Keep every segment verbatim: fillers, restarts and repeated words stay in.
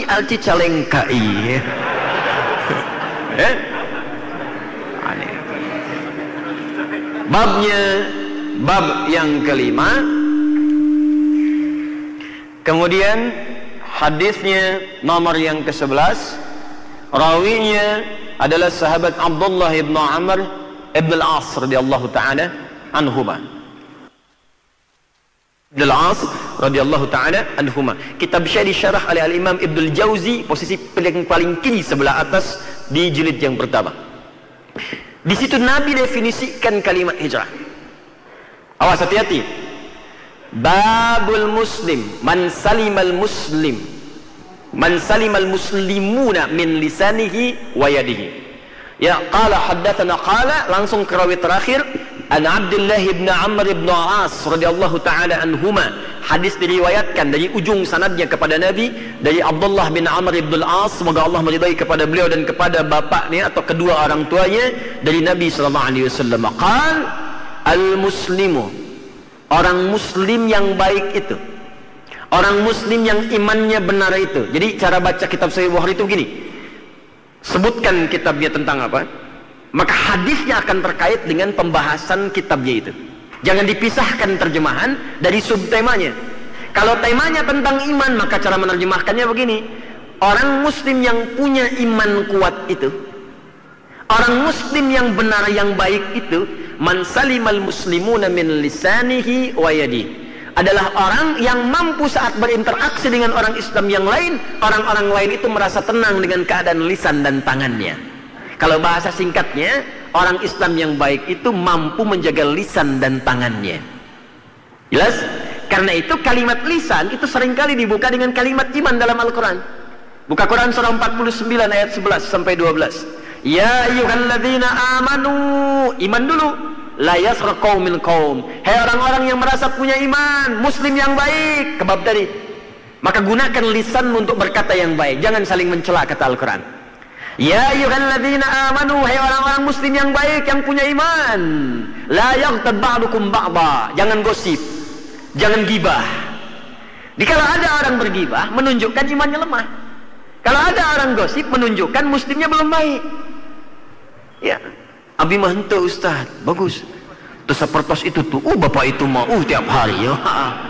alci calengkai. Eh? Aneh. Babnya bab yang kelima. Kemudian hadisnya nomor yang ke sebelas, rawinya adalah sahabat Abdullah ibn Amr ibn al-As radhiyallahu ta'ala anhuma. Ibn al-As radhiyallahu ta'ala anhuma. Kitab Syarih disyarah oleh al-Imam Ibn al-Jauzi, posisi paling, paling kiri sebelah atas di jilid yang pertama. Di situ Nabi definisikan kalimat hijrah. Awas, hati-hati. Babul muslim man salimal muslim man salimal muslimuna min lisanihi wa yadihi. Ya, qala haddatsana qala, langsung ke rawi terakhir, an Abdullah ibn Amr ibn As radhiyallahu taala anhuma. Hadis diriwayatkan dari ujung sanadnya kepada Nabi dari Abdullah bin Amr ibn As, semoga Allah meridai kepada beliau dan kepada bapaknya atau kedua orang tuanya, dari Nabi sallallahu alaihi wasallam. Qal al muslimu, orang muslim yang baik itu, orang muslim yang imannya benar itu. Jadi cara baca kitab Sahih Bukhari itu begini, sebutkan kitabnya tentang apa, maka hadisnya akan terkait dengan pembahasan kitabnya itu. Jangan dipisahkan terjemahan dari subtemanya. Kalau temanya tentang iman, maka cara menerjemahkannya begini, orang muslim yang punya iman kuat itu, orang muslim yang benar yang baik itu, man salimal muslimuna min lisanihi wa yadihi, adalah orang yang mampu saat berinteraksi dengan orang Islam yang lain, orang-orang lain itu merasa tenang dengan keadaan lisan dan tangannya. Kalau bahasa singkatnya, orang Islam yang baik itu mampu menjaga lisan dan tangannya. Jelas? Karena itu kalimat lisan itu seringkali dibuka dengan kalimat iman dalam Al-Quran. Buka Quran surah empat puluh sembilan ayat sebelas sampai dua belas. Ya ayyuhalladzina amanu, iman dulu. La yaskhar qaumin qaum, hai orang-orang yang merasa punya iman, muslim yang baik, kebab tadi. Maka gunakan lisan untuk berkata yang baik, jangan saling mencela, kata Al-Quran. Ya ayyuhalladzina amanu, hai orang-orang muslim yang baik yang punya iman, la yaghtab ba'dukum ba'dha, jangan gosip, jangan gibah. Dikala ada orang bergibah menunjukkan imannya lemah. Kalau ada orang gosip menunjukkan muslimnya belum baik. Ya, abi mah henteu Ustaz, bagus. Terus sepertos itu tuh, uh bapak itu mau uh tiap hari ya.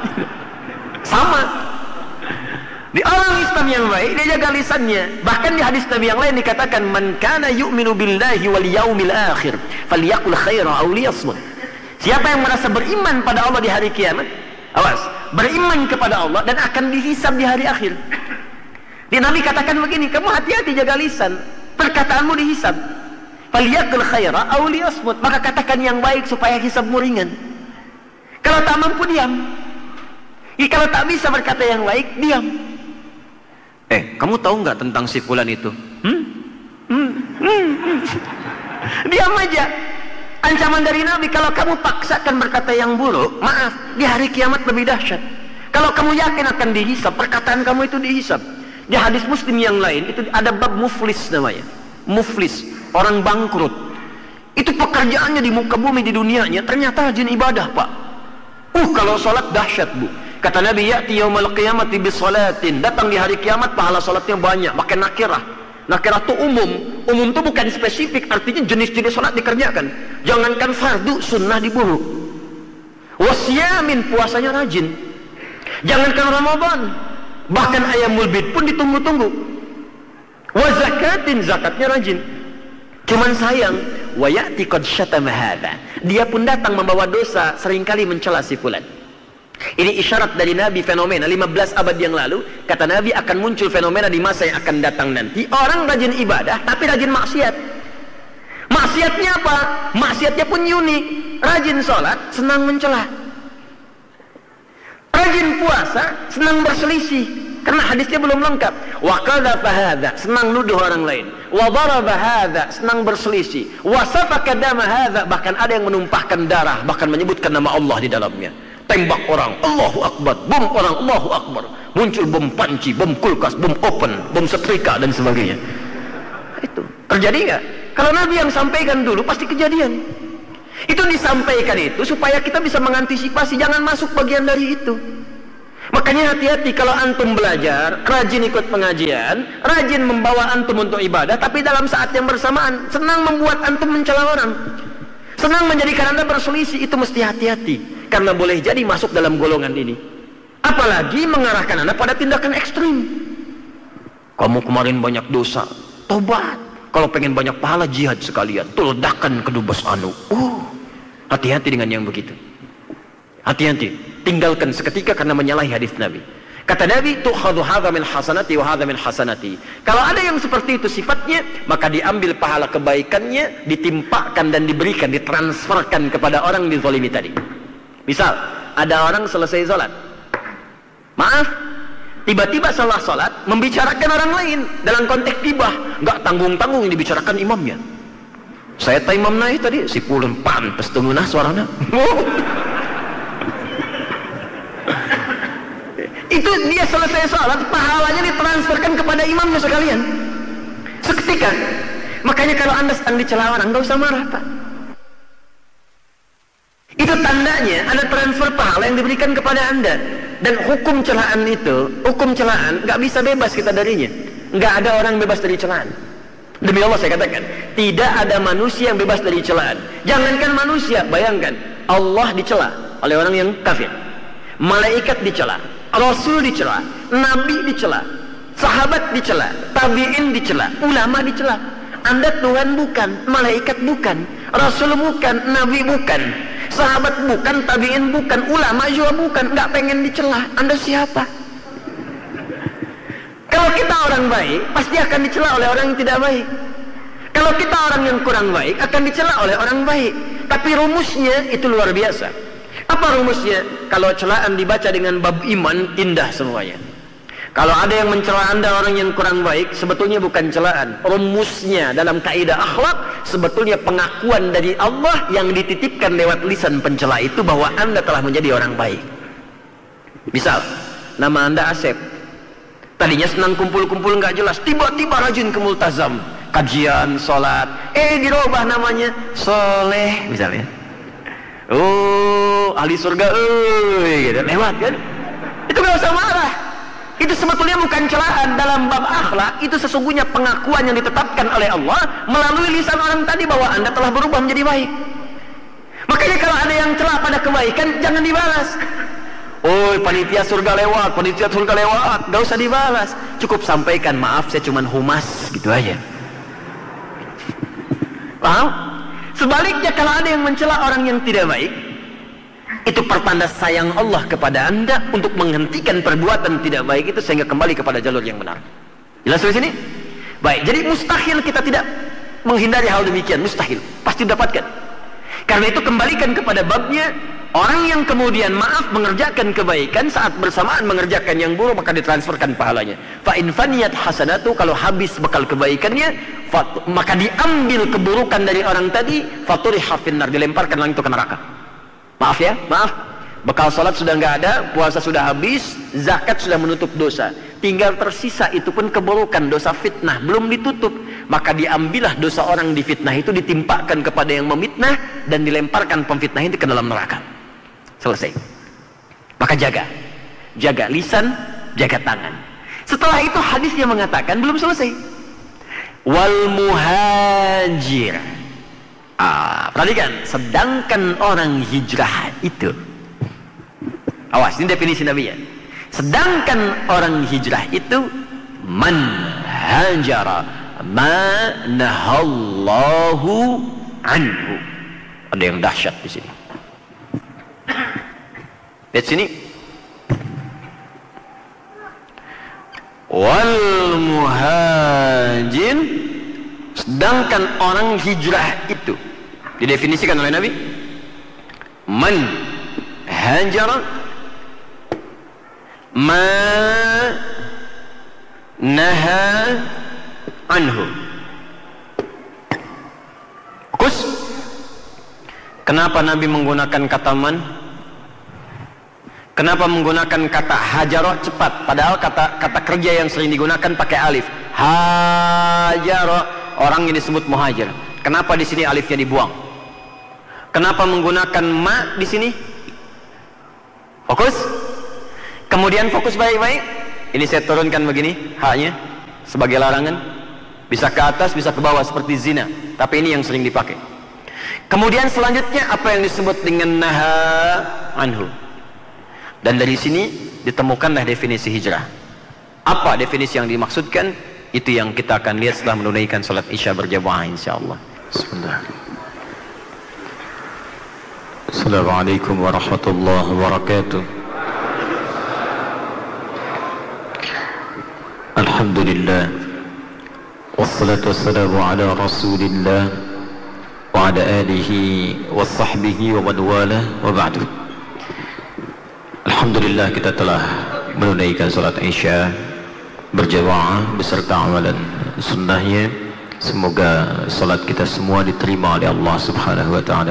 Sama. Di orang Islam yang baik, dia jaga lisannya. Bahkan di hadis Nabi yang lain dikatakan, man kana yu'minu billahi wal yaumil akhir falyaqul khaira aw liyasmut. Siapa yang merasa beriman pada Allah di hari kiamat, awas, beriman kepada Allah dan akan dihisab di hari akhir. Di Nabi katakan begini, kamu hati-hati jaga lisan, perkataanmu dihisab. Falyaqul khaira aw liyasmut, maka katakan yang baik supaya hisabmu ringan. Kalau tak mampu diam. Jadi kalau tak bisa berkata yang baik, diam. Eh, kamu tahu nggak tentang si fulan itu? Hmm? Hmm? Hmm? Hmm? Diam aja. Ancaman dari Nabi, kalau kamu paksakan berkata yang buruk, maaf, di hari kiamat lebih dahsyat. Kalau kamu yakin akan dihisab, perkataan kamu itu dihisab. Di hadis Muslim yang lain itu ada bab muflis namanya. Muflis, orang bangkrut. Itu pekerjaannya di muka bumi di dunianya ternyata rajin ibadah, Pak. Uh, kalau sholat dahsyat, Bu. Kata Nabi, ya'ti yaumal qiyamati bisolatin, datang di hari kiamat pahala sholatnya banyak, pakai nakirah. Nakirah itu umum. Umum itu bukan spesifik, artinya jenis-jenis sholat dikerjakan. Jangankan fardu, sunnah diburu. Wasyamin, puasanya rajin. Jangankan Ramadan, bahkan ayamul bid pun ditunggu-tunggu. Wazakatin, zakatnya rajin. Cuman sayang, wa ya'ti qad syatama hadza, dia pun datang membawa dosa, seringkali mencela si fulan. Ini isyarat dari Nabi, fenomena lima belas abad yang lalu. Kata Nabi, akan muncul fenomena di masa yang akan datang nanti, orang rajin ibadah tapi rajin maksiat. Maksiatnya apa? Maksiatnya pun unik. Rajin sholat, senang mencela. Rajin puasa, senang berselisih, karena hadisnya belum lengkap. Wa qadhafa hadza, senang nuduh orang lain. Wa daraba hadza, senang berselisih. Wa safaka dama hadza, bahkan ada yang menumpahkan darah, bahkan menyebutkan nama Allah di dalamnya. Tembak orang, Allahu Akbar, bom orang, Allahu Akbar. Muncul bom panci, bom kulkas, bom oven, bom setrika dan sebagainya. Itu terjadi nggak? Kalau Nabi yang sampaikan dulu pasti kejadian. Itu disampaikan itu supaya kita bisa mengantisipasi, jangan masuk bagian dari itu. Makanya hati-hati kalau antum belajar, rajin ikut pengajian, rajin membawa antum untuk ibadah, tapi dalam saat yang bersamaan senang membuat antum mencela orang, senang menjadikan anda berselisih, itu mesti hati-hati, karena boleh jadi masuk dalam golongan ini. Apalagi mengarahkan anda pada tindakan ekstrim. Kamu kemarin banyak dosa, tobat. Kalau pengen banyak pahala, jihad sekalian, tuh ledakan kedubes anu. Uh, hati-hati dengan yang begitu. Hati-hati, tinggalkan seketika karena menyalahi hadis Nabi. Kata Nabi, tu'khadhu hadza min hasanati wa hadza min hasanati. Kalau ada yang seperti itu sifatnya, maka diambil pahala kebaikannya, ditimpakan dan diberikan, ditransferkan kepada orang dizalimi tadi. Misal, ada orang selesai salat, maaf, tiba-tiba salah salat membicarakan orang lain dalam konteks gibah, enggak tanggung-tanggung yang dibicarakan imamnya. Saya ta imam naik tadi, si pulun pantes tungunah suaranya. Itu dia selesai salat, pahalanya ditransferkan kepada imamnya sekalian seketika. Makanya kalau anda sedang dicela orang, nggak usah marah, Pak. Itu tandanya ada transfer pahala yang diberikan kepada anda. Dan hukum celaan itu, hukum celaan nggak bisa bebas kita darinya. Nggak ada orang bebas dari celaan. Demi Allah saya katakan, tidak ada manusia yang bebas dari celaan. Jangankan manusia, bayangkan Allah dicela oleh orang yang kafir, malaikat dicela, Rasul dicela, Nabi dicela, sahabat dicela, tabi'in dicela, ulama dicela. Anda Tuhan bukan, malaikat bukan, Rasul bukan, Nabi bukan, sahabat bukan, tabi'in bukan, ulama juga bukan. Nggak pengen dicela, Anda siapa? Kalau kita orang baik, pasti akan dicela oleh orang yang tidak baik. Kalau kita orang yang kurang baik, akan dicela oleh orang baik. Tapi rumusnya itu luar biasa. Apa rumusnya? Kalau celaan dibaca dengan bab iman, indah semuanya. Kalau ada yang mencela anda orang yang kurang baik, sebetulnya bukan celaan. Rumusnya dalam kaidah akhlak, sebetulnya pengakuan dari Allah yang dititipkan lewat lisan pencela itu bahwa anda telah menjadi orang baik. Misal, nama anda Asep. Tadinya senang kumpul-kumpul nggak jelas, tiba-tiba rajin ke multazam, kajian, sholat, eh dirubah namanya Soleh misalnya. Oh, ahli surga, eh, gitu. Lewat kan? Itu nggak usah marah. Itu sebetulnya bukan celaan dalam bab akhlak. Itu sesungguhnya pengakuan yang ditetapkan oleh Allah melalui lisan orang tadi bahwa anda telah berubah menjadi baik. Makanya kalau ada yang celah pada kebaikan, jangan dibalas. Oh, panitia surga lewat, panitia surga lewat, gak usah dibalas. Cukup sampaikan, maaf saya cuman humas, gitu aja. Paham? Sebaliknya kalau ada yang mencela orang yang tidak baik, itu pertanda sayang Allah kepada anda untuk menghentikan perbuatan tidak baik itu sehingga kembali kepada jalur yang benar. Jelas di sini? Baik, jadi mustahil kita tidak menghindari hal demikian, mustahil, pasti dapatkan. Karena itu kembalikan kepada babnya. Orang yang kemudian maaf mengerjakan kebaikan saat bersamaan mengerjakan yang buruk, maka ditransferkan pahalanya. Fa in faniyat hasanatu, kalau habis bekal kebaikannya, fat, maka diambil keburukan dari orang tadi, faturiha finnar, dilemparkan langsung ke neraka. Maaf ya, maaf. Bekal salat sudah nggak ada, puasa sudah habis, zakat sudah menutup dosa. Tinggal tersisa itu pun keburukan, dosa fitnah belum ditutup. Maka diambillah dosa orang di fitnah itu, ditimpakan kepada yang memitnah dan dilemparkan pemfitnah itu ke dalam neraka. Selesai. Maka jaga, jaga lisan, jaga tangan. Setelah itu hadisnya mengatakan belum selesai. Wal muhajir. Ah, perhatikan. Sedangkan orang hijrah itu, awas, ini definisi Nabi ya. Sedangkan orang hijrah itu man hajara ma nahallahu anhu. Ada yang dahsyat di sini. Lihat sini. Wal muhajir, sedangkan orang hijrah itu didefinisikan oleh Nabi, man hajara ma naha anhu. Fokus. Kenapa Nabi menggunakan kata man? Kenapa menggunakan kata hajaro cepat? Padahal kata kata kerja yang sering digunakan pakai alif. Hajaro, orang yang disebut muhajir. Kenapa di sini alifnya dibuang? Kenapa menggunakan ma di sini? Fokus. Kemudian fokus baik-baik. Ini saya turunkan begini haknya sebagai larangan, bisa ke atas bisa ke bawah seperti zina, tapi ini yang sering dipakai. Kemudian selanjutnya apa yang disebut dengan naha anhu, dan dari sini ditemukanlah definisi hijrah. Apa definisi yang dimaksudkan? Itu yang kita akan lihat setelah menunaikan salat isya berjamaah insyaallah. Bismillah. Assalamualaikum warahmatullahi wabarakatuh. Alhamdulillah, wassalatu wassalamu ala rasulillah wa ala alihi wa sahbihi wa man wala wa ba'du. Alhamdulillah, kita telah menunaikan salat isya berjamaah beserta amalan sunnahnya. Semoga salat kita semua diterima oleh Allah subhanahu wa ta'ala.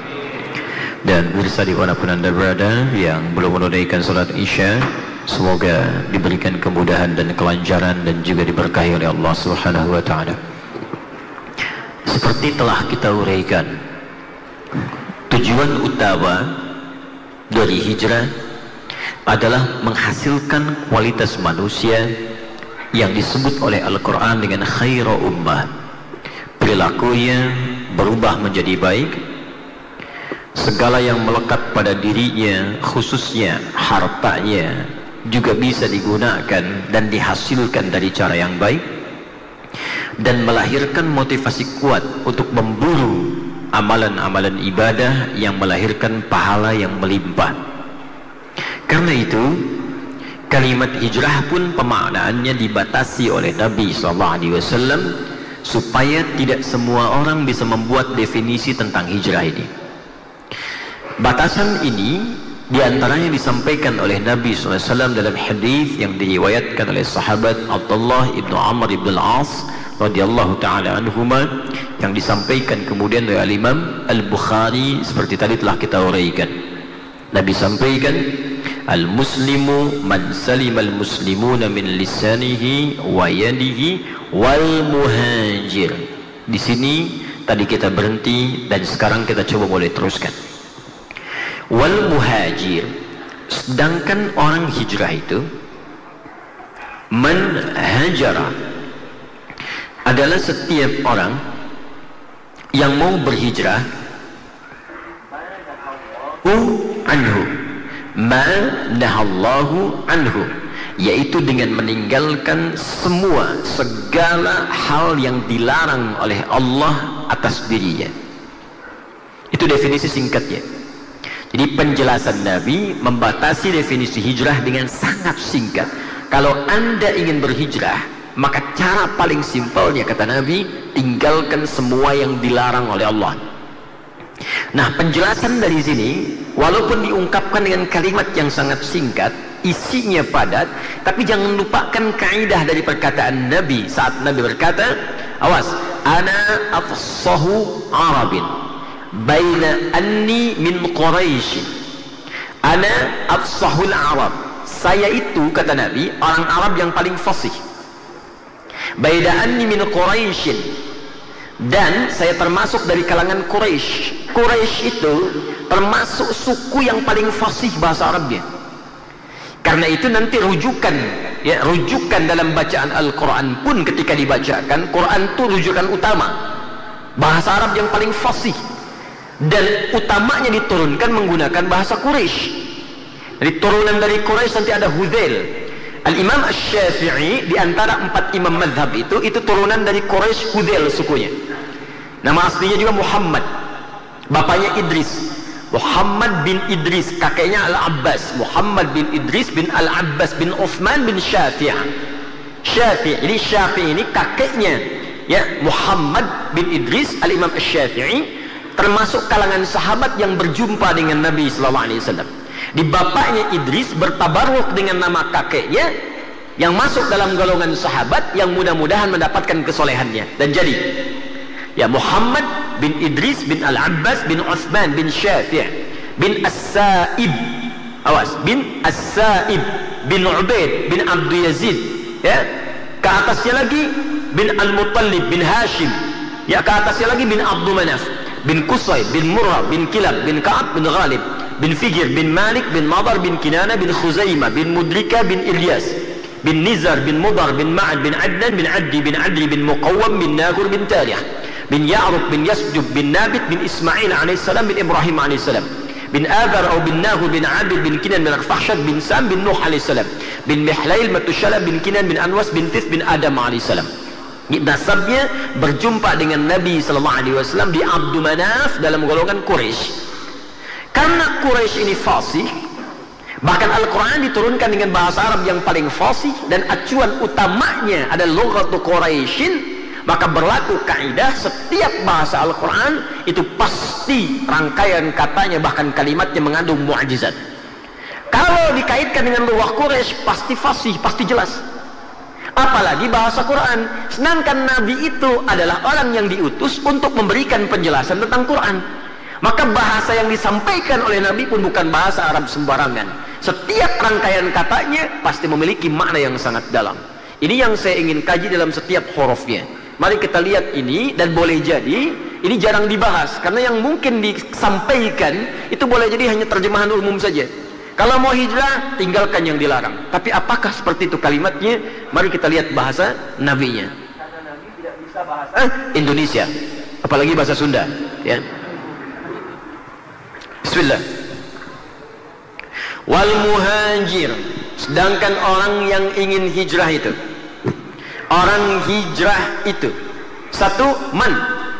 Dan pemirsa dimanapun anda berada yang belum menunaikan salat isya, semoga diberikan kemudahan dan kelancaran dan juga diberkahi oleh Allah subhanahu wa ta'ala. Seperti telah kita uraikan, tujuan utama dari hijrah adalah menghasilkan kualitas manusia yang disebut oleh Al-Quran dengan khairu ummah. Perilakunya berubah menjadi baik, segala yang melekat pada dirinya, khususnya hartanya, juga bisa digunakan dan dihasilkan dari cara yang baik, dan melahirkan motivasi kuat untuk memburu amalan-amalan ibadah yang melahirkan pahala yang melimpah. Karena itu kalimat hijrah pun pemaknaannya dibatasi oleh Nabi shallallahu alaihi wasallam supaya tidak semua orang bisa membuat definisi tentang hijrah ini. Batasan ini diantaranya disampaikan oleh Nabi shallallahu alaihi wasallam dalam hadis yang diriwayatkan oleh sahabat Abdullah ibnu Amr ibn al-As radhiyallahu ta'ala anhuma, yang disampaikan kemudian oleh Imam Al-Bukhari seperti tadi telah kita uraikan. Nabi sampaikan, al-muslimu man salimal muslimuna min lisanihi wa yadihi wal muhajir. Di sini tadi kita berhenti dan sekarang kita coba mulai teruskan. Wal muhajir, sedangkan orang hijrah itu, man hajara, adalah setiap orang yang mau berhijrah u anhu ma nahallahu anhu, yaitu dengan meninggalkan semua segala hal yang dilarang oleh Allah atas dirinya. Itu definisi singkatnya. Jadi penjelasan Nabi membatasi definisi hijrah dengan sangat singkat. Kalau anda ingin berhijrah, maka cara paling simpelnya kata Nabi, tinggalkan semua yang dilarang oleh Allah. Nah, penjelasan dari sini walaupun diungkapkan dengan kalimat yang sangat singkat, isinya padat, tapi jangan lupakan kaidah dari perkataan Nabi saat Nabi berkata, awas, ana afsahu arabin baina anni min Quraisy, ana afsahul arab, saya itu kata Nabi orang Arab yang paling fasih, baina anni min Quraisy, dan saya termasuk dari kalangan Quraisy. Quraisy itu termasuk suku yang paling fasih bahasa Arabnya. Karena itu nanti rujukan, ya, rujukan dalam bacaan Al-Quran pun ketika dibacakan, Quran itu rujukan utama, bahasa Arab yang paling fasih, dan utamanya diturunkan menggunakan bahasa Quraisy. Jadi turunan dari Quraisy nanti ada Hudzail. Al-Imam Asy-Syafi'i di antara empat imam mazhab itu, itu turunan dari Quraisy, Hudzail sukunya. Nama aslinya juga Muhammad, bapaknya Idris, Muhammad bin Idris, kakeknya Al-Abbas, Muhammad bin Idris bin Al-Abbas bin Uthman bin Syafi'. Syafi', ini Syafi' ini kakeknya, ya, Muhammad bin Idris. Al-Imam Asy-Syafi'i termasuk kalangan sahabat yang berjumpa dengan Nabi sallallahu alaihi wasallam. Di bapaknya Idris bertabarruk dengan nama kakeknya yang masuk dalam golongan sahabat yang mudah-mudahan mendapatkan kesolehannya, dan jadi ya Muhammad bin Idris bin Al-Abbas bin Uthman bin Syafi' bin As-Sa'ib, awas, bin As-Sa'ib bin Ubaid bin Abdul Yazid, ya, ke atasnya lagi bin Al-Muttalib bin Hashim, ya, ke atasnya lagi bin Abdul Manaf bin Qusay bin Murrah bin Kilab bin Ka'ab bin Ghalib bin Fijr bin Malik bin Nadar bin Kinana bin Khuzaimah bin Mudrika bin Ilyas bin Nizar bin Mudar bin Ma'ad bin Adnan bin Addi bin Adri bin Muqawwam bin Nagur bin Talih bin Ya'rub bin Yasjub bin Nabit bin Ismail alaihissalam bin Ibrahim alaihissalam bin Adar atau bin Nagur bin Abid bin Kinan bin Arfahshad bin Sam bin Nuh alaihissalam bin Mihlail Matushala bin Kinan bin Anwas bin Tis bin Adam alaihissalam. Nasabnya berjumpa dengan Nabi sallallahu alaihi wasallam di Abdu Manaf dalam golongan Quraisy. Karena Quraisy ini fasih, bahkan Al-Quran diturunkan dengan bahasa Arab yang paling fasih dan acuan utamanya adalah lughatu Quraisyin, maka berlaku kaidah setiap bahasa Al-Quran itu pasti rangkaian katanya bahkan kalimatnya mengandung mukjizat. Kalau dikaitkan dengan lughah Quraisy pasti fasih, pasti jelas. Apalagi bahasa Quran. Sedangkan Nabi itu adalah orang yang diutus untuk memberikan penjelasan tentang Quran. Maka bahasa yang disampaikan oleh Nabi pun bukan bahasa Arab sembarangan. Setiap rangkaian katanya pasti memiliki makna yang sangat dalam. Ini yang saya ingin kaji dalam setiap hurufnya. Mari kita lihat ini, dan boleh jadi ini jarang dibahas karena yang mungkin disampaikan itu boleh jadi hanya terjemahan umum saja. Kalau mau hijrah, tinggalkan yang dilarang. Tapi apakah seperti itu kalimatnya? Mari kita lihat bahasa nabinya. Karena Nabi tidak bisa bahasa eh, Indonesia, apalagi bahasa Sunda. Ya. Bismillah. Wal muhajir, sedangkan orang yang ingin hijrah itu, orang hijrah itu, satu man.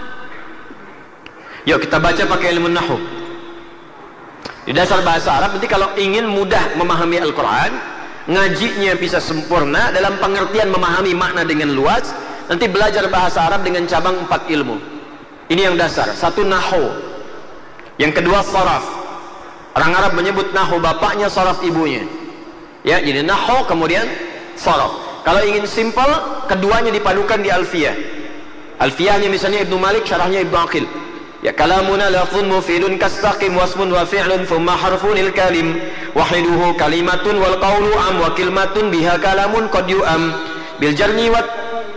Yuk kita baca pakai ilmu nahwu. Di dasar bahasa Arab, nanti kalau ingin mudah memahami Al-Quran, ngajinya bisa sempurna dalam pengertian memahami makna dengan luas, nanti belajar bahasa Arab dengan cabang empat ilmu. Ini yang dasar. Satu nahwu, yang kedua saraf. Orang Arab menyebut nahwu bapaknya, saraf ibunya. Ya, jadi nahwu kemudian saraf. Kalau ingin simpel, keduanya dipadukan di alfiyah. Alfiyahnya misalnya Ibnu Malik, syarahnya Ibnu Aqil. Ya, kalamuna lafzun mufidun kastaqim wasmun wa fi'lun thumma harfun il kalim wahiduhu kalimatun wal qawlu am wa kilmatun biha kalamun qad yu'am bil jarni wa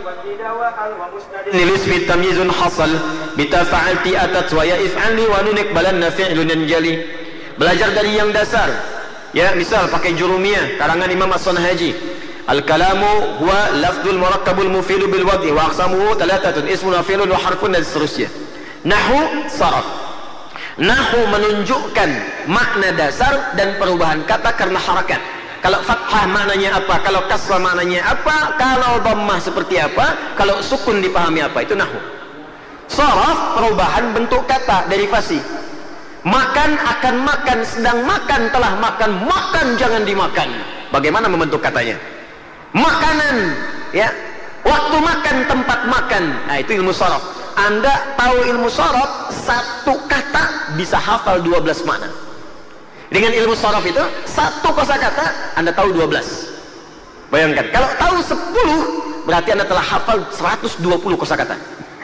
nilis fi tamyizun hasal bitafa'alti atat wa ya if'ali wa nunik balanna fi'lun yanjali. Belajar dari yang dasar. Ya, misal pakai jurumiyah karangan Imam As-Sanhaji. Al-kalamu huwa lafzul murakkabul mufidu bil wad'i wa aqsamuhu thalathatun ismun wa fi'lun wa harfun dan seterusnya. Nahwu saraf. Nahwu menunjukkan makna dasar dan perubahan kata karena harakat. Kalau fathah maknanya apa, kalau kasrah maknanya apa, kalau dhammah seperti apa, kalau sukun dipahami apa, itu nahwu. Saraf perubahan bentuk kata, derivasi. Makan akan makan, sedang makan telah makan, makan jangan dimakan. Bagaimana membentuk katanya? Makanan, ya. Waktu makan, tempat makan. Nah, itu ilmu saraf. Anda tahu ilmu saraf, satu kata bisa hafal dua belas makna. Dengan ilmu saraf itu, satu kosakata Anda tahu dua belas. Bayangkan, kalau tahu sepuluh, berarti Anda telah hafal seratus dua puluh kosakata.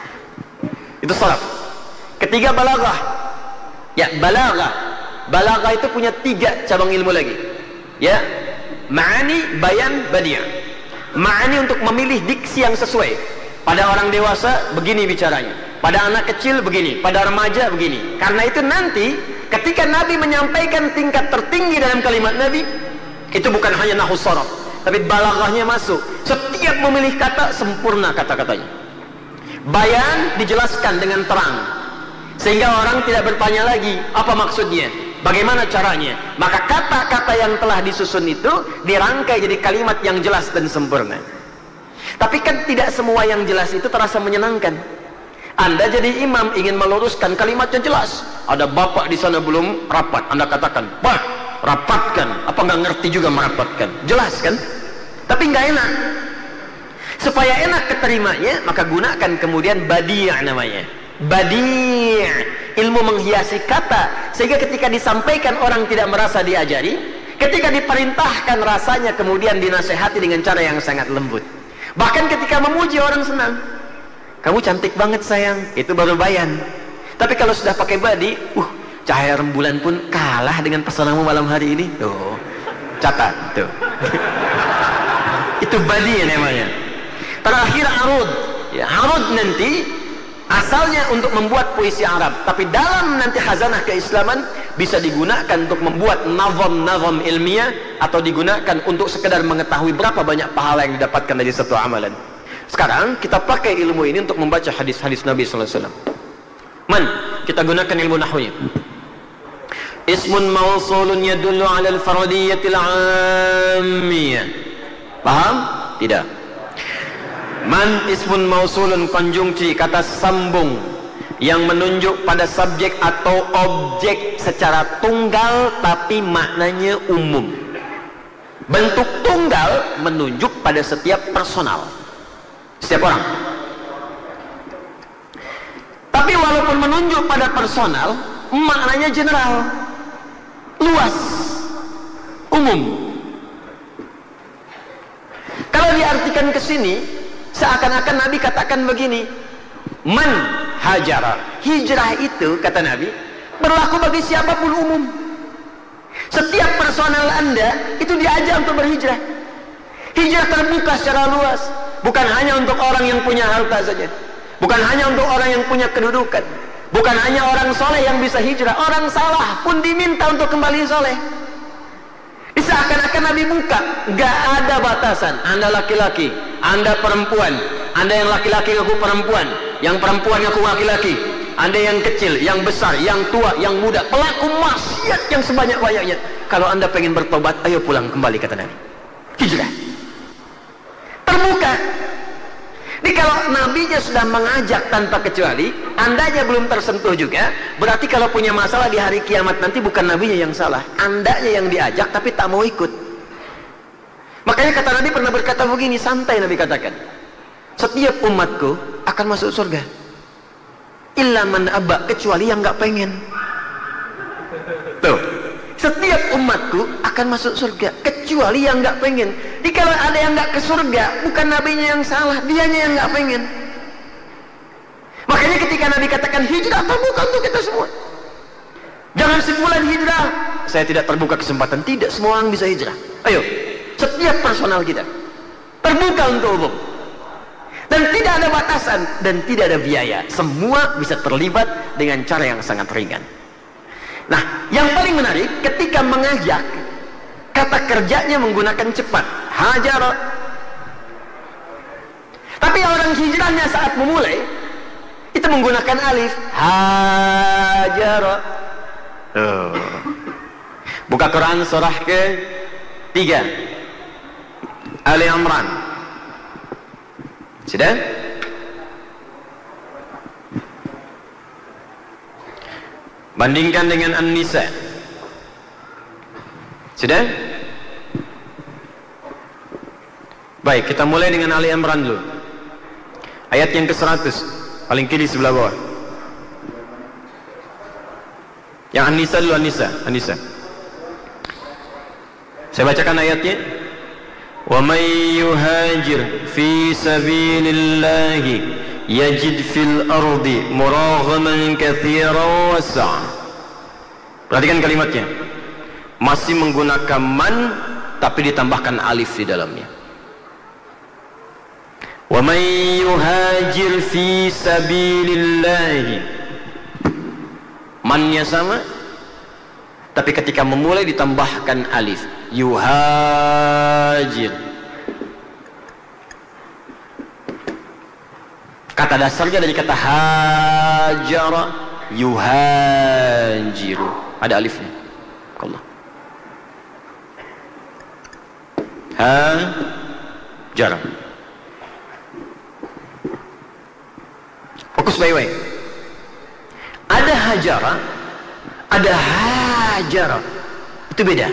Itu saraf. Ketiga, balaghah. Ya, balaghah. Balaghah itu punya tiga cabang ilmu lagi. Ya, ma'ani, bayan, badi'. Ma'ani untuk memilih diksi yang sesuai. Pada orang dewasa begini bicaranya, pada anak kecil begini, pada remaja begini. Karena itu nanti ketika Nabi menyampaikan tingkat tertinggi dalam kalimat Nabi, itu bukan hanya nahwu saraf, tapi balaghahnya masuk. Setiap memilih kata sempurna kata-katanya. Bayan dijelaskan dengan terang, sehingga orang tidak bertanya lagi apa maksudnya, bagaimana caranya. Maka kata-kata yang telah disusun itu dirangkai jadi kalimat yang jelas dan sempurna. Tapi kan tidak semua yang jelas itu terasa menyenangkan. Anda jadi imam ingin meluruskan kalimatnya jelas. Ada bapak di sana belum rapat, Anda katakan, "Pak, rapatkan." Apa nggak ngerti juga merapatkan? Jelas kan? Tapi nggak enak. Supaya enak keterimanya, maka gunakan kemudian badi' namanya. Badi', ilmu menghiasi kata, sehingga ketika disampaikan orang tidak merasa diajari, ketika diperintahkan rasanya kemudian dinasehati dengan cara yang sangat lembut. Bahkan ketika memuji orang senang. Kamu cantik banget sayang, itu baru bayan. Tapi kalau sudah pakai badi, uh, cahaya rembulan pun kalah dengan pesonamu malam hari ini. Tuh, catat tuh. Itu badi namanya. Terakhir arud. Ya, arud nanti asalnya untuk membuat puisi Arab, tapi dalam nanti khazanah keislaman bisa digunakan untuk membuat nazam-nazam ilmiah, atau digunakan untuk sekedar mengetahui berapa banyak pahala yang didapatkan dari satu amalan. Sekarang kita pakai ilmu ini untuk membaca hadis-hadis Nabi sallallahu alaihi wasallam. Man, kita gunakan ilmu nahwunya. Ismun mausulun yadullu ala al-faradiyatil 'ammiyah. Paham? Tidak. Man ismun mausulun konjungsi, kata sambung yang menunjuk pada subjek atau objek secara tunggal tapi maknanya umum. Bentuk tunggal menunjuk pada setiap personal, setiap orang. Tapi walaupun menunjuk pada personal, maknanya general, luas, umum. Kalau diartikan ke sini, seakan-akan Nabi katakan begini, man hajara, hijrah itu kata Nabi berlaku bagi siapapun, umum. Setiap personal Anda itu diajak untuk berhijrah. Hijrah terbuka secara luas, bukan hanya untuk orang yang punya harta saja, bukan hanya untuk orang yang punya kedudukan, bukan hanya orang soleh yang bisa hijrah, orang salah pun diminta untuk kembali soleh. Seakan-akan Nabi buka, gak ada batasan. Anda laki-laki, Anda perempuan, Anda yang laki-laki ngaku perempuan, yang perempuan ngaku laki-laki, Anda yang kecil, yang besar, yang tua, yang muda, pelaku maksiat yang sebanyak-banyaknya, kalau Anda pengen bertobat, ayo pulang kembali, kata Nabi. Hijrah terbuka. Jadi kalau Nabinya sudah mengajak tanpa kecuali, Andanya belum tersentuh juga, berarti kalau punya masalah di hari kiamat nanti bukan Nabinya yang salah, Andanya yang diajak tapi tak mau ikut. Makanya kata Nabi pernah berkata begini, santai Nabi katakan, setiap umatku akan masuk surga, illa man aba, kecuali yang nggak pengen. Tuh, setiap umatku akan masuk surga kecuali yang nggak pengen. Jadi kalau ada yang nggak ke surga, bukan nabinya yang salah, dianya yang nggak pengen. Makanya ketika Nabi katakan hijrah terbuka untuk kita semua, jangan simpulan hijrah saya tidak terbuka kesempatan. Tidak, semua orang bisa hijrah. Ayo, setiap personal kita terbuka untuk umum, dan tidak ada batasan dan tidak ada biaya. Semua bisa terlibat dengan cara yang sangat ringan. Nah, yang paling menarik ketika mengajak, kata kerjanya menggunakan cepat, hajar. Tapi orang hijrahnya saat memulai itu menggunakan alif, hajar. Oh. Buka Quran surah ke tiga, Ali Imran. Sudah? Bandingkan dengan An-Nisa. Sudah? Baik, kita mulai dengan Ali Imran dulu. Ayat yang ke seratus, paling kiri sebelah bawah. Yang An-Nisa dulu, An-Nisa, An-Nisa. Saya bacakan ayatnya. Wa may yuhajir fi sabilillahi yajid fil ardi muraghaman katsiran wasa'. Perhatikan kalimatnya, masih menggunakan man tapi ditambahkan alif di dalamnya. Wa may yuhajir fi sabilillahi, mannya sama tapi ketika memulai ditambahkan alif, yuhajir. Kata dasarnya dari kata hajara, yuhajiru, ada alifnya. Allah. Hajara. Fokus baik-baik. Ada hajara, ada hajara. Itu beda.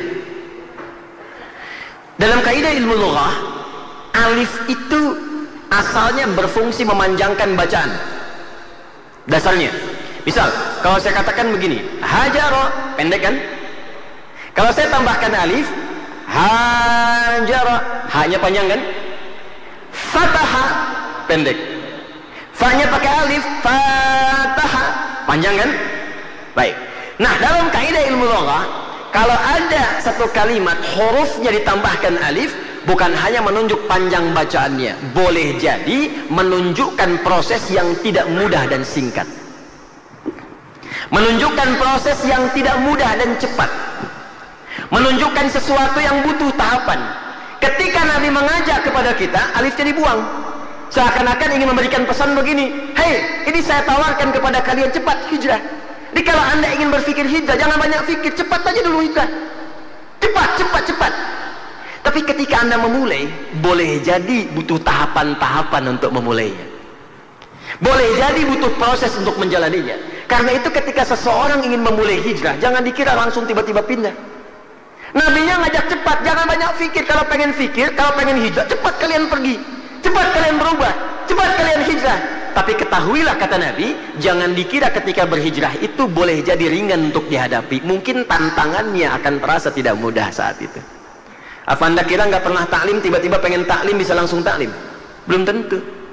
Dalam kaidah ilmu lughah, alif itu asalnya berfungsi memanjangkan bacaan. Dasarnya, misal kalau saya katakan begini, hajara, pendek kan? Kalau saya tambahkan alif, hajara, hanya panjang kan? Fataha, pendek. Fa-nya pakai alif, fataha, panjang kan? Baik. Nah, dalam kaidah ilmu lughah, kalau ada satu kalimat hurufnya ditambahkan alif, bukan hanya menunjuk panjang bacaannya, boleh jadi menunjukkan proses yang tidak mudah dan singkat. menunjukkan proses yang tidak mudah dan cepat, menunjukkan sesuatu yang butuh tahapan. Ketika Nabi mengajak kepada kita, alifnya dibuang, seakan-akan ingin memberikan pesan begini, hei, ini saya tawarkan kepada kalian, cepat hijrah. Jadi kalau anda ingin berpikir hijrah, jangan banyak fikir, cepat aja dulu hijrah, cepat, cepat, cepat. Tapi ketika anda memulai, boleh jadi butuh tahapan-tahapan untuk memulainya, boleh jadi butuh proses untuk menjalaninya. Karena itu ketika seseorang ingin memulai hijrah, jangan dikira langsung tiba-tiba pindah. Nabinya ngajak cepat, jangan banyak fikir. Kalau pengen fikir, kalau pengen hijrah, cepat kalian pergi, cepat kalian berubah, cepat kalian hijrah. Tapi ketahuilah, kata Nabi, jangan dikira ketika berhijrah itu boleh jadi ringan untuk dihadapi. Mungkin tantangannya akan terasa tidak mudah saat itu. Apa anda kira nggak pernah taklim, tiba-tiba pengen taklim bisa langsung taklim? Belum tentu.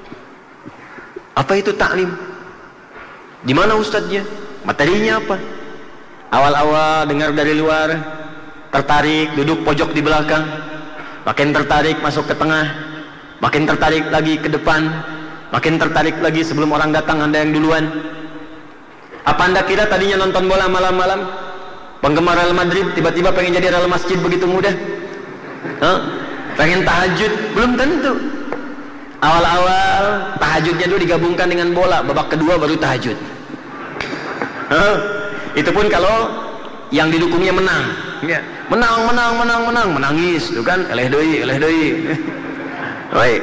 Apa itu taklim? Di mana ustadznya? Materinya apa? Awal-awal dengar dari luar, tertarik, duduk pojok di belakang, makin tertarik masuk ke tengah, makin tertarik lagi ke depan, makin tertarik lagi sebelum orang datang anda yang duluan. Apa anda kira tadinya nonton bola malam-malam, penggemar Real Madrid, tiba-tiba pengen jadi Real Masjid begitu mudah? Huh? Pengen tahajud? Belum tentu. Awal-awal tahajudnya dulu digabungkan dengan bola, babak kedua baru tahajud. Huh? Itu pun kalau yang didukungnya menang, ya. menang, menang, menang, menang, menangis, itu kan, eleh doi, eleh doi. Baik.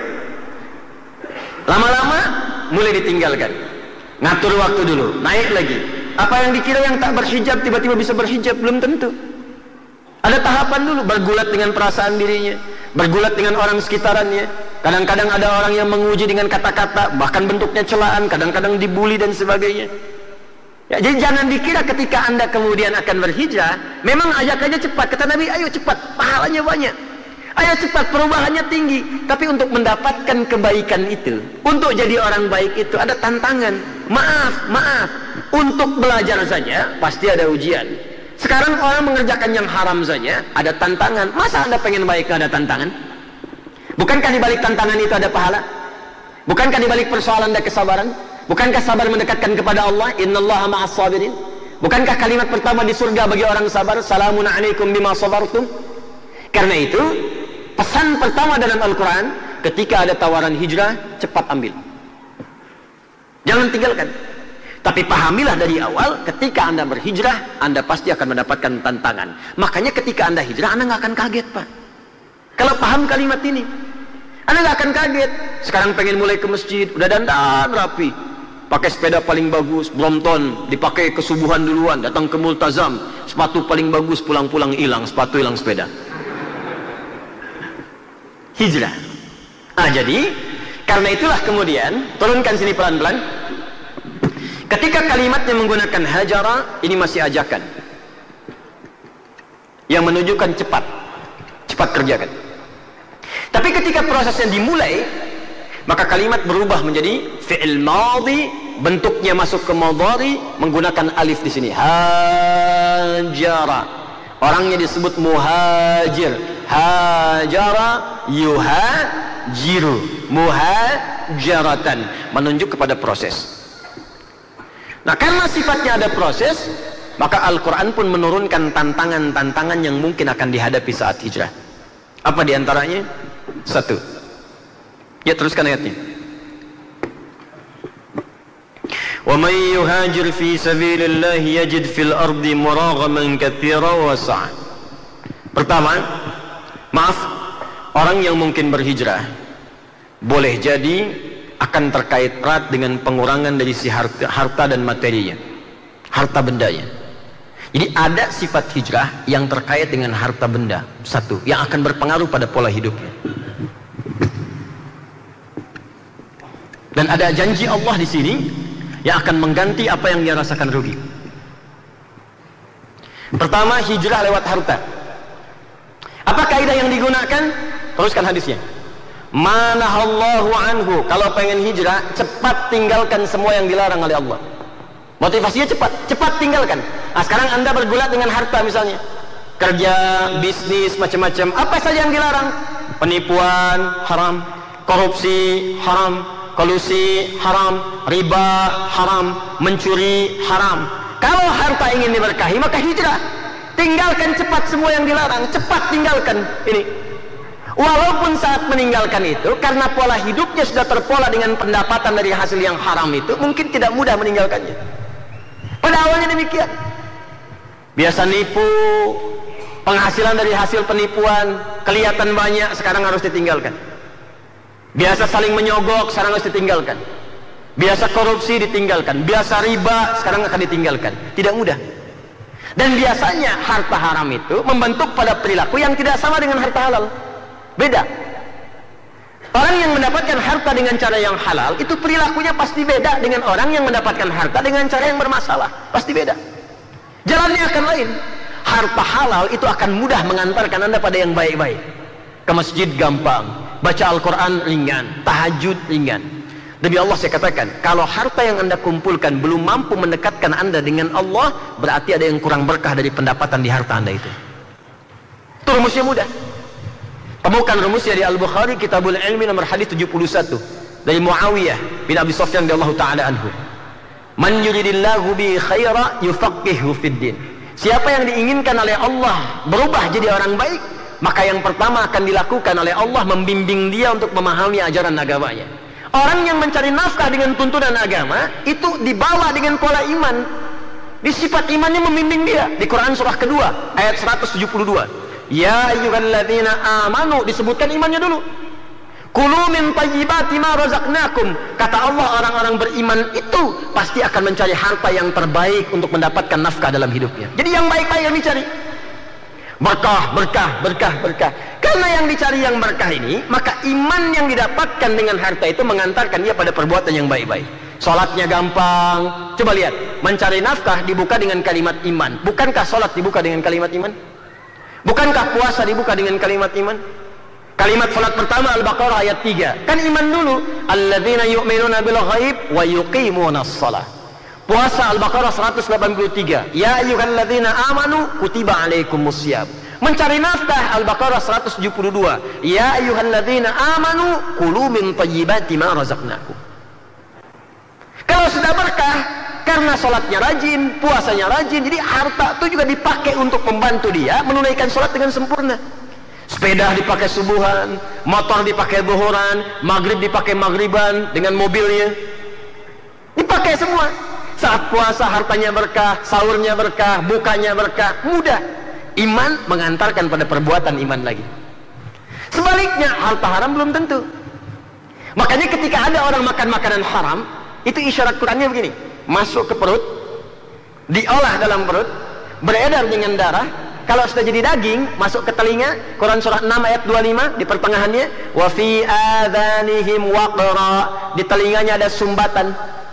Lama-lama mulai ditinggalkan, ngatur waktu dulu, naik lagi. Apa yang dikira yang tak berhijab tiba-tiba bisa berhijab? Belum tentu. Ada tahapan dulu, bergulat dengan perasaan dirinya, bergulat dengan orang sekitarannya. Kadang-kadang ada orang yang menguji dengan kata-kata, bahkan bentuknya celaan, kadang-kadang dibully dan sebagainya. Ya, jadi jangan dikira ketika anda kemudian akan berhijrah, memang ajakannya cepat. Kata Nabi, ayo cepat, pahalanya banyak. Ayo cepat, perubahannya tinggi. Tapi untuk mendapatkan kebaikan itu, untuk jadi orang baik itu ada tantangan. Maaf, maaf. Untuk belajar saja pasti ada ujian. Sekarang orang mengerjakan yang haram saja ada tantangan. Masa anda pengen baik ada tantangan? Bukankah di balik tantangan itu ada pahala? Bukankah di balik persoalan ada kesabaran? Bukankah sabar mendekatkan kepada Allah? Innallaha ma'as sabirin. Bukankah kalimat pertama di surga bagi orang sabar, salamun alaikum bima sabartum? Karena itu pesan pertama dalam Al-Quran, ketika ada tawaran hijrah, cepat ambil, jangan tinggalkan. Tapi pahamilah dari awal, ketika anda berhijrah, anda pasti akan mendapatkan tantangan. Makanya ketika anda hijrah, anda nggak akan kaget, Pak. Kalau paham kalimat ini, anda nggak akan kaget. Sekarang pengen mulai ke masjid, udah dandan rapi, pakai sepeda paling bagus, Brompton, dipakai kesubuhan duluan, datang ke multazam, sepatu paling bagus, pulang-pulang hilang, sepatu hilang sepeda. Hijrah. Ah, jadi karena itulah kemudian turunkan sini pelan-pelan. Ketika kalimatnya menggunakan hajara, ini masih ajakan yang menunjukkan cepat, cepat kerjakan. Tapi ketika prosesnya dimulai, maka kalimat berubah menjadi fi'il madhi, bentuknya masuk ke madhari menggunakan alif di sini. Hajara, orangnya disebut muhajir. Hajara yuhajiru, muhajaratan, menunjuk kepada proses. Nah, karena sifatnya ada proses, maka Al-Quran pun menurunkan tantangan-tantangan yang mungkin akan dihadapi saat hijrah. Apa diantaranya? Satu. Ya, teruskan ayatnya. Wa may yuhajir fi sabilillah yajid fil ardi muraghaman katsiran wa sa'a. Pertama, maaf, orang yang mungkin berhijrah boleh jadi akan terkait erat dengan pengurangan dari si harta, harta dan materinya, harta bendanya. Jadi ada sifat hijrah yang terkait dengan harta benda, satu, yang akan berpengaruh pada pola hidupnya. Dan ada janji Allah di sini yang akan mengganti apa yang dia rasakan rugi. Pertama, hijrah lewat harta. Apa kaidah yang digunakan? Teruskan hadisnya. Manahallahu anhu, kalau pengen hijrah, cepat tinggalkan semua yang dilarang oleh Allah. Motivasinya cepat, cepat tinggalkan. Nah, sekarang anda bergulat dengan harta misalnya, kerja, bisnis, macam-macam, apa saja yang dilarang? Penipuan haram, korupsi haram, kolusi haram, riba haram, mencuri haram. kalau harta ingin diberkahi maka hijrah, tinggalkan cepat semua yang dilarang, cepat tinggalkan ini. Walaupun saat meninggalkan itu karena pola hidupnya sudah terpola dengan pendapatan dari hasil yang haram itu, mungkin tidak mudah meninggalkannya. Pada awalnya demikian, biasa nipu, penghasilan dari hasil penipuan kelihatan banyak, sekarang harus ditinggalkan. Biasa saling menyogok, sekarang harus ditinggalkan. Biasa korupsi ditinggalkan, biasa riba sekarang akan ditinggalkan. Tidak mudah. Dan biasanya harta haram itu membentuk pada perilaku yang tidak sama dengan harta halal. Beda. Orang yang mendapatkan harta dengan cara yang halal itu perilakunya pasti beda dengan orang yang mendapatkan harta dengan cara yang bermasalah. Pasti beda. Jalannya akan lain. Harta halal itu akan mudah mengantarkan Anda pada yang baik-baik. Ke masjid gampang, baca Al-Quran ringan, tahajud ringan. Demi Allah saya katakan, kalau harta yang Anda kumpulkan belum mampu mendekatkan Anda dengan Allah, berarti ada yang kurang berkah dari pendapatan di harta Anda itu. Itu rumusnya mudah. Temukan rumusnya di Al-Bukhari Kitabul Ilmi nomor hadis tujuh puluh satu dari Muawiyah bin Abi Sufyan radhiyallahu taala anhu. Man yuridillahu bi khaira yufaqihu fid din. Siapa yang diinginkan oleh Allah berubah jadi orang baik, maka yang pertama akan dilakukan oleh Allah membimbing dia untuk memahami ajaran agamanya. Orang yang mencari nafkah dengan tuntunan agama itu dibawa dengan pola iman. Di sifat imannya membimbing dia. Di Quran surah kedua ayat seratus tujuh puluh dua. Ya ayyuhalladzina amanu, disebutkan imannya dulu. Kulu min thayyibati ma razaqnakum. Kata Allah, orang-orang beriman itu pasti akan mencari harta yang terbaik untuk mendapatkan nafkah dalam hidupnya. Jadi yang baik-baik yang dicari. Berkah, berkah, berkah, berkah. Karena yang dicari yang berkah ini, maka iman yang didapatkan dengan harta itu mengantarkan dia pada perbuatan yang baik-baik. Sholatnya gampang. Coba lihat, mencari nafkah dibuka dengan kalimat iman. Bukankah sholat dibuka dengan kalimat iman? Bukankah puasa dibuka dengan kalimat iman? Kalimat sholat pertama Al-Baqarah ayat tiga. Kan iman dulu. Alladzina yu'minuna bil ghaib wa yuqimunas shalah. Puasa Al-Baqarah seratus delapan puluh tiga. Ya ayyuhalladzina amanu kutiba alaikumusiyam. Mencari nafkah Al-Baqarah seratus tujuh puluh dua. Ya ayyuhalladzina amanu kulu min thayyibati ma razaqnakum. Kalau sudah berkah karena sholatnya rajin, puasanya rajin, jadi harta itu juga dipakai untuk membantu dia menunaikan sholat dengan sempurna. Sepeda dipakai subuhan, motor dipakai zuhuran, maghrib dipakai maghriban dengan mobilnya, dipakai semua. Saat puasa hartanya berkah, sahurnya berkah, bukanya berkah, mudah. Iman mengantarkan pada perbuatan iman lagi. Sebaliknya harta haram belum tentu. Makanya ketika ada orang makan makanan haram, itu isyarat Qurannya begini: masuk ke perut, diolah dalam perut, beredar dengan darah. Kalau sudah jadi daging, masuk ke telinga. Quran surah enam ayat dua puluh lima di pertengahannya, wa fi adhanihim waqra, di telinganya ada sumbatan.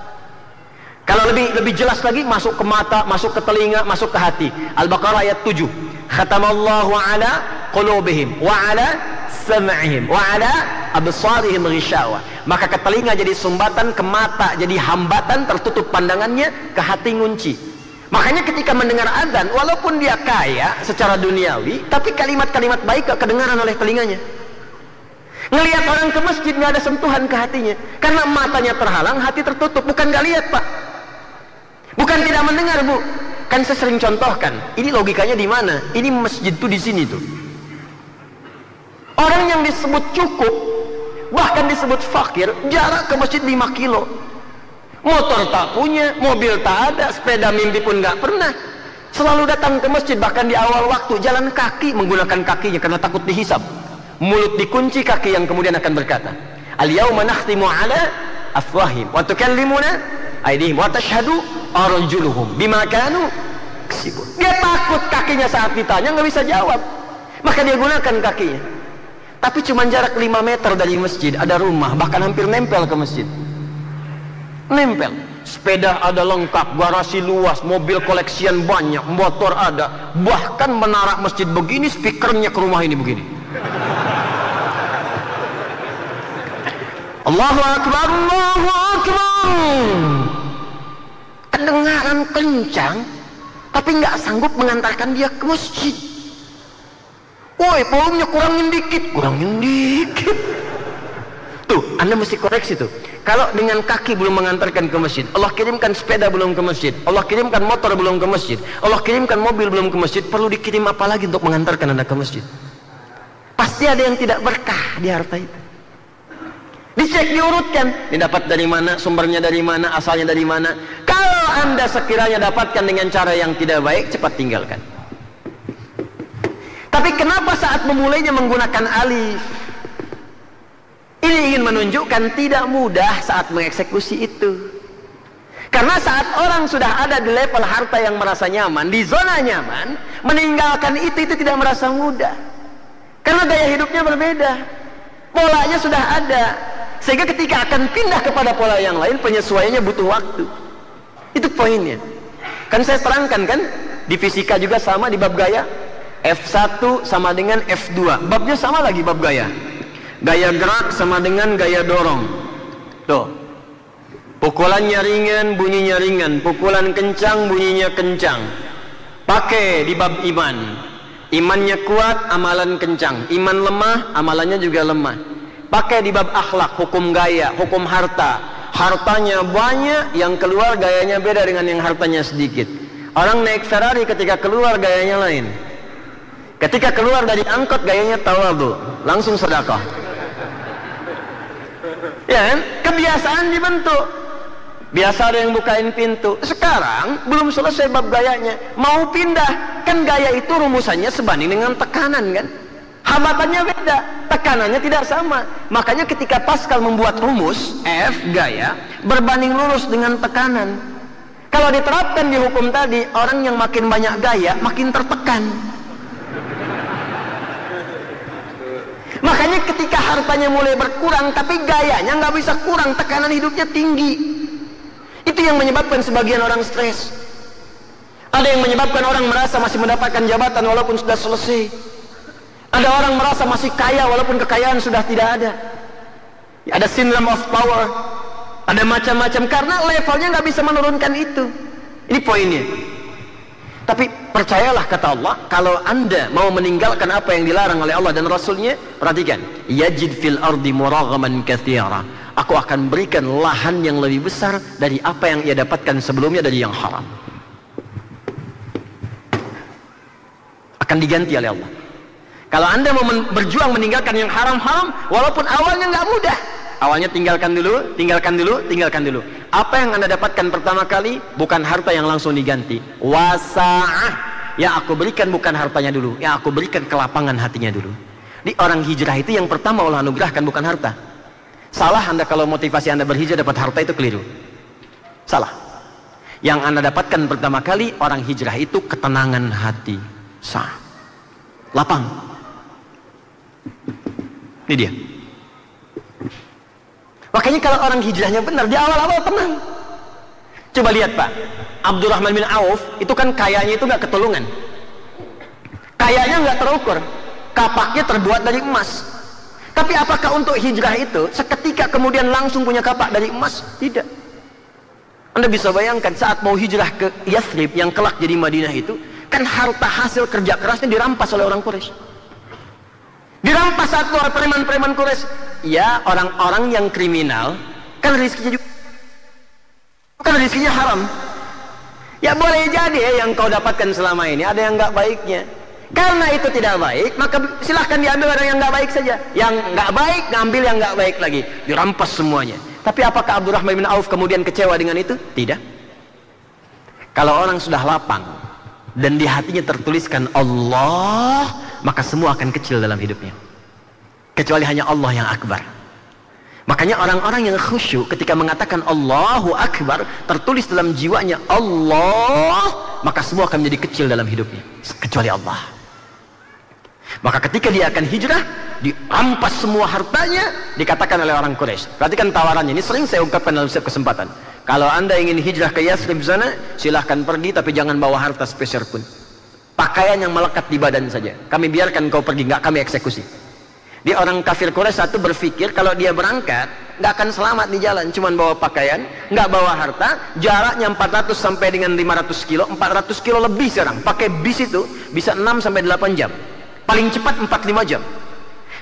Kalau lebih lebih jelas lagi, masuk ke mata, masuk ke telinga, masuk ke hati. Al-Baqarah ayat tujuh. Khatamallahu ala qulubihim wa ala sam'ihim wa ala absarihim ghishawa. Maka ke telinga jadi sumbatan, ke mata jadi hambatan, tertutup pandangannya, ke hati ngunci. Makanya ketika mendengar azan, walaupun dia kaya secara duniawi, tapi kalimat-kalimat baik gak kedengaran oleh telinganya. Ngelihat orang ke masjid nggak ada sentuhan ke hatinya, karena matanya terhalang, hati tertutup. Bukan nggak lihat, Pak, bukan tidak mendengar, Bu. Kan saya sering contohkan, ini logikanya di mana? Ini masjid tuh di sini tuh. Orang yang disebut cukup, bahkan disebut fakir, jarak ke masjid lima kilo. Motor tak punya, mobil tak ada, sepeda mimpi pun nggak pernah. Selalu datang ke masjid, bahkan di awal waktu jalan kaki, menggunakan kakinya karena takut dihisab. Mulut dikunci, kaki yang kemudian akan berkata, al-yawma nakhtimu ala afwahim wa tukallimuna aydihim wa tashhadu arjuluhum bima kanu yaksibun. Dia takut kakinya saat ditanya nggak bisa jawab, maka dia gunakan kakinya. Tapi cuma jarak lima meter dari masjid ada rumah, bahkan hampir nempel ke masjid. Nempel. Sepeda ada lengkap, garasi luas, mobil koleksian banyak, motor ada, bahkan menara masjid begini, speakernya ke rumah ini begini. Allahu Akbar, Allahu Akbar. Kedengaran kencang, tapi nggak sanggup mengantarkan dia ke masjid. Woi, volumenya kurangin dikit, kurangin dikit. Tuh, Tuh, Anda mesti koreksi tuh. Kalau dengan kaki belum mengantarkan ke masjid, Allah kirimkan sepeda belum ke masjid, Allah kirimkan motor belum ke masjid, Allah kirimkan mobil belum ke masjid, perlu dikirim apa lagi untuk mengantarkan Anda ke masjid? Pasti ada yang tidak berkah di harta itu. Dicek, diurutkan, didapat dari mana, sumbernya dari mana, asalnya dari mana. Kalau Anda sekiranya dapatkan dengan cara yang tidak baik, cepat tinggalkan. Tapi kenapa saat memulainya menggunakan alif? Ini ingin menunjukkan tidak mudah saat mengeksekusi itu. Karena saat orang sudah ada di level harta yang merasa nyaman, di zona nyaman, meninggalkan itu, itu tidak merasa mudah. Karena gaya hidupnya berbeda, polanya sudah ada. Sehingga ketika akan pindah kepada pola yang lain, penyesuaiannya butuh waktu. Itu poinnya. Kan saya terangkan kan, di fisika juga sama di bab gaya. F satu sama dengan F dua, babnya sama lagi bab gaya. Gaya gerak sama dengan gaya dorong. Tuh, pukulannya ringan, bunyinya ringan. Pukulan kencang, bunyinya kencang. Pakai di bab iman. Imannya kuat, amalan kencang. Iman lemah, amalannya juga lemah. Pakai di bab akhlak, hukum gaya, hukum harta. Hartanya banyak, yang keluar gayanya beda dengan yang hartanya sedikit. Orang naik Ferrari ketika keluar gayanya lain. Ketika keluar dari angkot gayanya tawadhu, langsung sedekah. Ya kan? Kebiasaan dibentuk. Biasa ada yang bukain pintu. Sekarang belum selesai bab gayanya, mau pindah. Kan gaya itu rumusannya sebanding dengan tekanan kan? Hambatannya beda, tekanannya tidak sama. Makanya ketika Pascal membuat rumus F gaya berbanding lurus dengan tekanan. Kalau diterapkan di hukum tadi, orang yang makin banyak gaya makin tertekan. Makanya ketika hartanya mulai berkurang tapi gayanya nggak bisa kurang, tekanan hidupnya tinggi. Itu yang menyebabkan sebagian orang stres. Ada yang menyebabkan orang merasa masih mendapatkan jabatan walaupun sudah selesai. Ada orang merasa masih kaya walaupun kekayaan sudah tidak ada. Ada syndrome of power, ada macam-macam, karena levelnya nggak bisa menurunkan itu. Ini poinnya. Tapi percayalah kata Allah, kalau Anda mau meninggalkan apa yang dilarang oleh Allah dan Rasulnya, perhatikan, yajid fil ardi muraghaman katsira. Aku akan berikan lahan yang lebih besar dari apa yang ia dapatkan sebelumnya dari yang haram. Akan diganti oleh Allah. Kalau Anda mau men berjuang meninggalkan yang haram-haram, walaupun awalnya nggak mudah, awalnya tinggalkan dulu, tinggalkan dulu, tinggalkan dulu. Apa yang Anda dapatkan pertama kali bukan harta yang langsung diganti. Wasa'ah, yang aku berikan bukan hartanya dulu, yang aku berikan kelapangan hatinya dulu. Di orang hijrah itu yang pertama Allah anugerahkan bukan harta. Salah Anda kalau motivasi Anda berhijrah dapat harta, itu keliru. Salah. Yang Anda dapatkan pertama kali orang hijrah itu ketenangan hati. Sah. Lapang. Ini dia. Makanya kalau orang hijrahnya benar, di awal-awal tenang. Coba lihat Pak, Abdurrahman bin Auf itu kan kayanya itu nggak ketulungan. Kayanya nggak terukur, kapaknya terbuat dari emas. Tapi apakah untuk hijrah itu seketika kemudian langsung punya kapak dari emas? Tidak. Anda bisa bayangkan saat mau hijrah ke Yathrib yang kelak jadi Madinah itu, kan harta hasil kerja kerasnya dirampas oleh orang Quraisy. Dirampas satu oleh preman-preman Quraisy. Ya, orang-orang yang kriminal kan rezekinya juga, kan rezekinya haram. Ya boleh jadi ya, yang kau dapatkan selama ini ada yang nggak baiknya. Karena itu tidak baik, maka silahkan diambil orang yang nggak baik saja. Yang nggak baik, ngambil yang nggak baik lagi. Dirampas semuanya. Tapi apakah Abdurrahman bin Auf kemudian kecewa dengan itu? Tidak. Kalau orang sudah lapang dan di hatinya tertuliskan Allah, maka semua akan kecil dalam hidupnya, kecuali hanya Allah yang akbar. Makanya orang-orang yang khusyuk ketika mengatakan Allahu Akbar, tertulis dalam jiwanya Allah, maka semua akan menjadi kecil dalam hidupnya, kecuali Allah. Maka ketika dia akan hijrah, dirampas semua hartanya, dikatakan oleh orang Quraisy. Perhatikan tawarannya, ini sering saya ungkapkan dalam setiap kesempatan. Kalau Anda ingin hijrah ke Yathrib sana, silahkan pergi, tapi jangan bawa harta sepeser pun. Pakaian yang melekat di badan saja. Kami biarkan kau pergi, nggak kami eksekusi. Di orang kafir Quraisy satu berpikir kalau dia berangkat nggak akan selamat di jalan, cuman bawa pakaian, nggak bawa harta, jaraknya empat ratus sampai dengan lima ratus kilo, empat ratus kilo lebih sekarang. Pakai bis itu bisa enam sampai delapan jam. Paling cepat empat lima jam.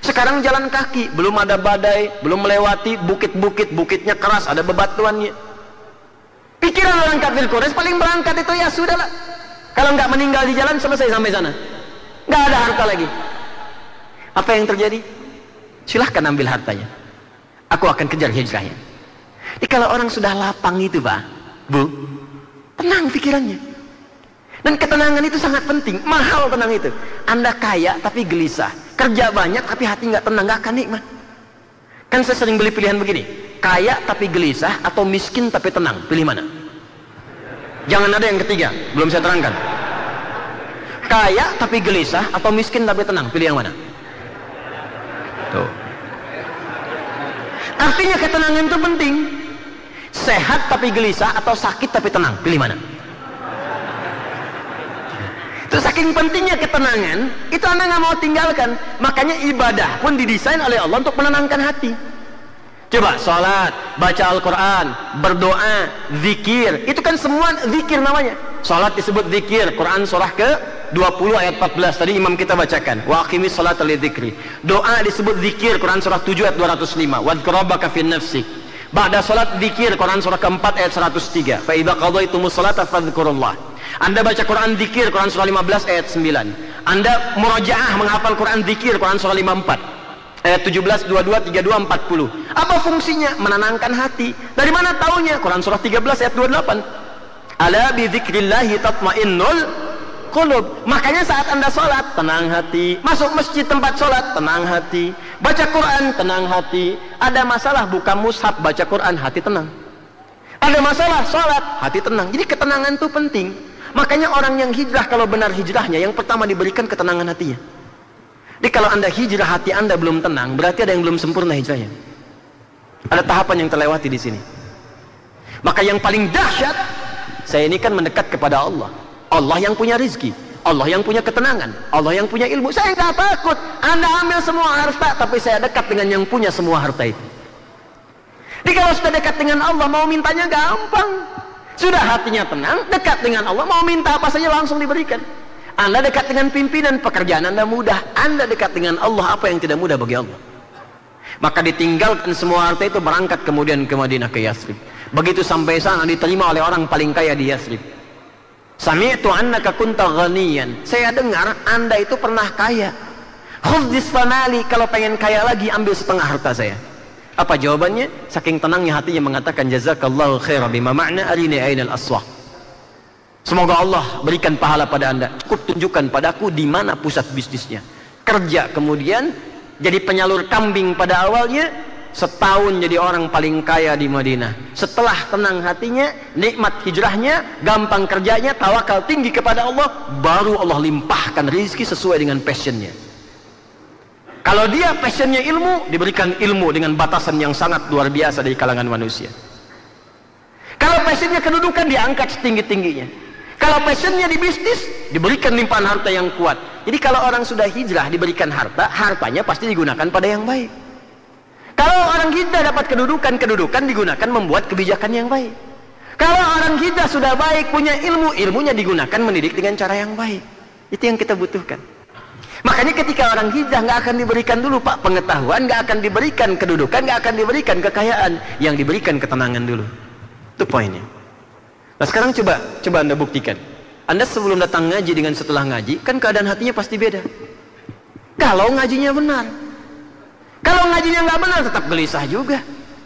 Sekarang jalan kaki, belum ada badai, belum melewati bukit-bukit, bukitnya keras, ada bebatuannya. Pikiran orang kafir Quraisy paling berangkat itu ya sudahlah. Kalau nggak meninggal di jalan, selesai sampai sana. Nggak ada harta lagi. Apa yang terjadi? Silahkan ambil hartanya. Aku akan kejar hijrahnya. Jadi kalau orang sudah lapang itu Pak, Bu, tenang pikirannya. Dan ketenangan itu sangat penting, mahal tenang itu. Anda kaya tapi gelisah, kerja banyak tapi hati nggak tenang, nggak akan nikmat. Kan saya sering beli pilihan begini, kaya tapi gelisah atau miskin tapi tenang, pilih mana? Jangan ada yang ketiga, belum saya terangkan. Kaya tapi gelisah atau miskin tapi tenang, pilih yang mana? Tuh. Artinya ketenangan itu penting. Sehat tapi gelisah atau sakit tapi tenang, pilih mana? Itu saking pentingnya ketenangan, itu Anda nggak mau tinggalkan. Makanya ibadah pun didesain oleh Allah untuk menenangkan hati. Coba sholat, baca Al-Quran, berdoa, zikir, itu kan semua zikir namanya. Sholat disebut zikir, Quran surah ke dua puluh ayat empat belas tadi imam kita bacakan, wa aqimis sholata lidzikri. Doa disebut zikir, Quran surah tujuh ayat dua ratus lima, wadhkur rabbaka fin nafsik. Ba'da sholat zikir, Quran surah keempat ayat seratus tiga, fa idza qadaytumus sholata fadhkurullah. Anda baca Quran zikir, Quran surah lima belas ayat sembilan. Anda murajaah menghafal Quran zikir, Quran surah lima puluh empat ayat tujuh belas, dua puluh dua, tiga puluh dua, empat puluh. Apa fungsinya? Menenangkan hati. Dari mana taunya? Quran surah tiga belas ayat dua puluh delapan. Ala bi dzikrillahi tatmainnul qulub. Makanya saat Anda sholat, tenang hati. Masuk masjid tempat sholat, tenang hati. Baca Quran, tenang hati. Ada masalah buka mushaf, baca Quran, hati tenang. Ada masalah sholat, hati tenang. Jadi ketenangan itu penting. Makanya orang yang hijrah, kalau benar hijrahnya, yang pertama diberikan ketenangan hatinya. Jadi kalau Anda hijrah, hati Anda belum tenang, berarti ada yang belum sempurna hijrahnya. Ada tahapan yang terlewati di sini. Maka yang paling dahsyat, saya ini kan mendekat kepada Allah. Allah yang punya rizki, Allah yang punya ketenangan, Allah yang punya ilmu. Saya nggak takut Anda ambil semua harta, tapi saya dekat dengan yang punya semua harta itu. Jadi kalau sudah dekat dengan Allah, mau mintanya gampang. Sudah hatinya tenang, dekat dengan Allah, mau minta apa saja langsung diberikan. Anda dekat dengan pimpinan, pekerjaan Anda mudah. Anda dekat dengan Allah, apa yang tidak mudah bagi Allah? Maka ditinggalkan semua harta itu, berangkat kemudian ke Madinah, ke Yathrib. Begitu sampai sana, diterima oleh orang paling kaya di Yathrib. Sami'tu annaka kunta ghaniyan. Saya dengar Anda itu pernah kaya. Khuzdis famali, kalau pengen kaya lagi ambil setengah harta saya. Apa jawabannya? Saking tenangnya hatinya mengatakan, jazakallahu khairan bima ma'na arini ainal aswah. Semoga Allah berikan pahala pada Anda. Cukup tunjukkan padaku di mana pusat bisnisnya. Kerja kemudian jadi penyalur kambing pada awalnya, setahun jadi orang paling kaya di Madinah. Setelah tenang hatinya, nikmat hijrahnya, gampang kerjanya, tawakal tinggi kepada Allah, baru Allah limpahkan rezeki sesuai dengan passionnya. Kalau dia passionnya ilmu, diberikan ilmu dengan batasan yang sangat luar biasa dari kalangan manusia. Kalau passionnya kedudukan, diangkat setinggi-tingginya. Kalau passionnya di bisnis, diberikan limpahan harta yang kuat. Jadi kalau orang sudah hijrah diberikan harta, hartanya pasti digunakan pada yang baik. Kalau orang hijrah dapat kedudukan, kedudukan digunakan membuat kebijakan yang baik. Kalau orang hijrah sudah baik, punya ilmu, ilmunya digunakan mendidik dengan cara yang baik. Itu yang kita butuhkan. Makanya ketika orang hijrah nggak akan diberikan dulu Pak pengetahuan, nggak akan diberikan kedudukan, nggak akan diberikan kekayaan, yang diberikan ketenangan dulu. Itu poinnya. Nah sekarang coba, coba Anda buktikan. Anda sebelum datang ngaji dengan setelah ngaji, kan keadaan hatinya pasti beda. Kalau ngajinya benar, kalau ngajinya nggak benar tetap gelisah juga.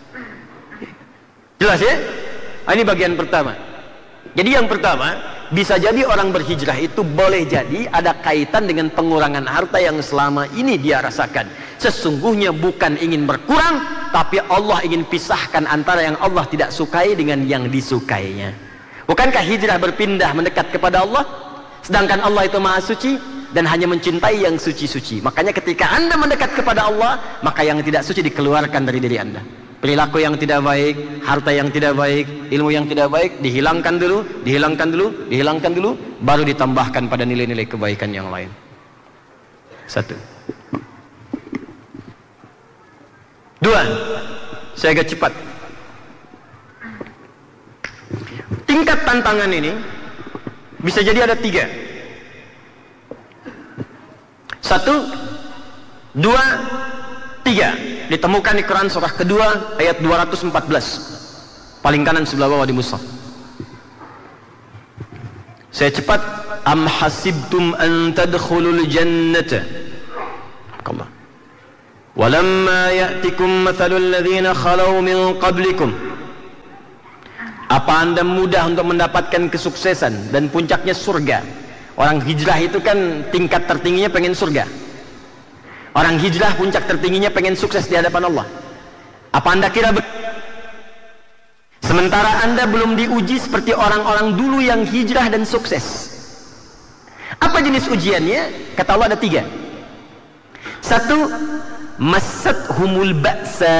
Jelas ya? Nah, ini bagian pertama. Jadi yang pertama, bisa jadi orang berhijrah itu boleh jadi ada kaitan dengan pengurangan harta yang selama ini dia rasakan. Sesungguhnya bukan ingin berkurang, tapi Allah ingin pisahkan antara yang Allah tidak sukai dengan yang disukainya. Bukankah hijrah berpindah mendekat kepada Allah? Sedangkan Allah itu maha suci dan hanya mencintai yang suci-suci. Makanya ketika Anda mendekat kepada Allah, maka yang tidak suci dikeluarkan dari diri Anda. Perilaku yang tidak baik, harta yang tidak baik, ilmu yang tidak baik dihilangkan dulu, dihilangkan dulu, dihilangkan dulu, baru ditambahkan pada nilai-nilai kebaikan yang lain. Satu. Dua, saya agak cepat. Tingkat tantangan ini bisa jadi ada tiga. Satu, dua, Ketiga, ditemukan di Quran surah kedua ayat dua ratus empat belas, paling kanan sebelah bawah di mushaf. Saya cepat. Am hasibtum an tadkhulul jannata, Allah, walamma ya'tikum mathalul ladzina khalau min qablikum. Apa anda mudah untuk mendapatkan kesuksesan dan puncaknya surga? Orang hijrah itu kan tingkat tertingginya pengen surga. Orang hijrah puncak tertingginya pengen sukses di hadapan Allah. Apa anda kira sementara anda belum diuji seperti orang-orang dulu yang hijrah dan sukses? Apa jenis ujiannya? Kata Allah ada tiga. Satu, masat humul ba'sa,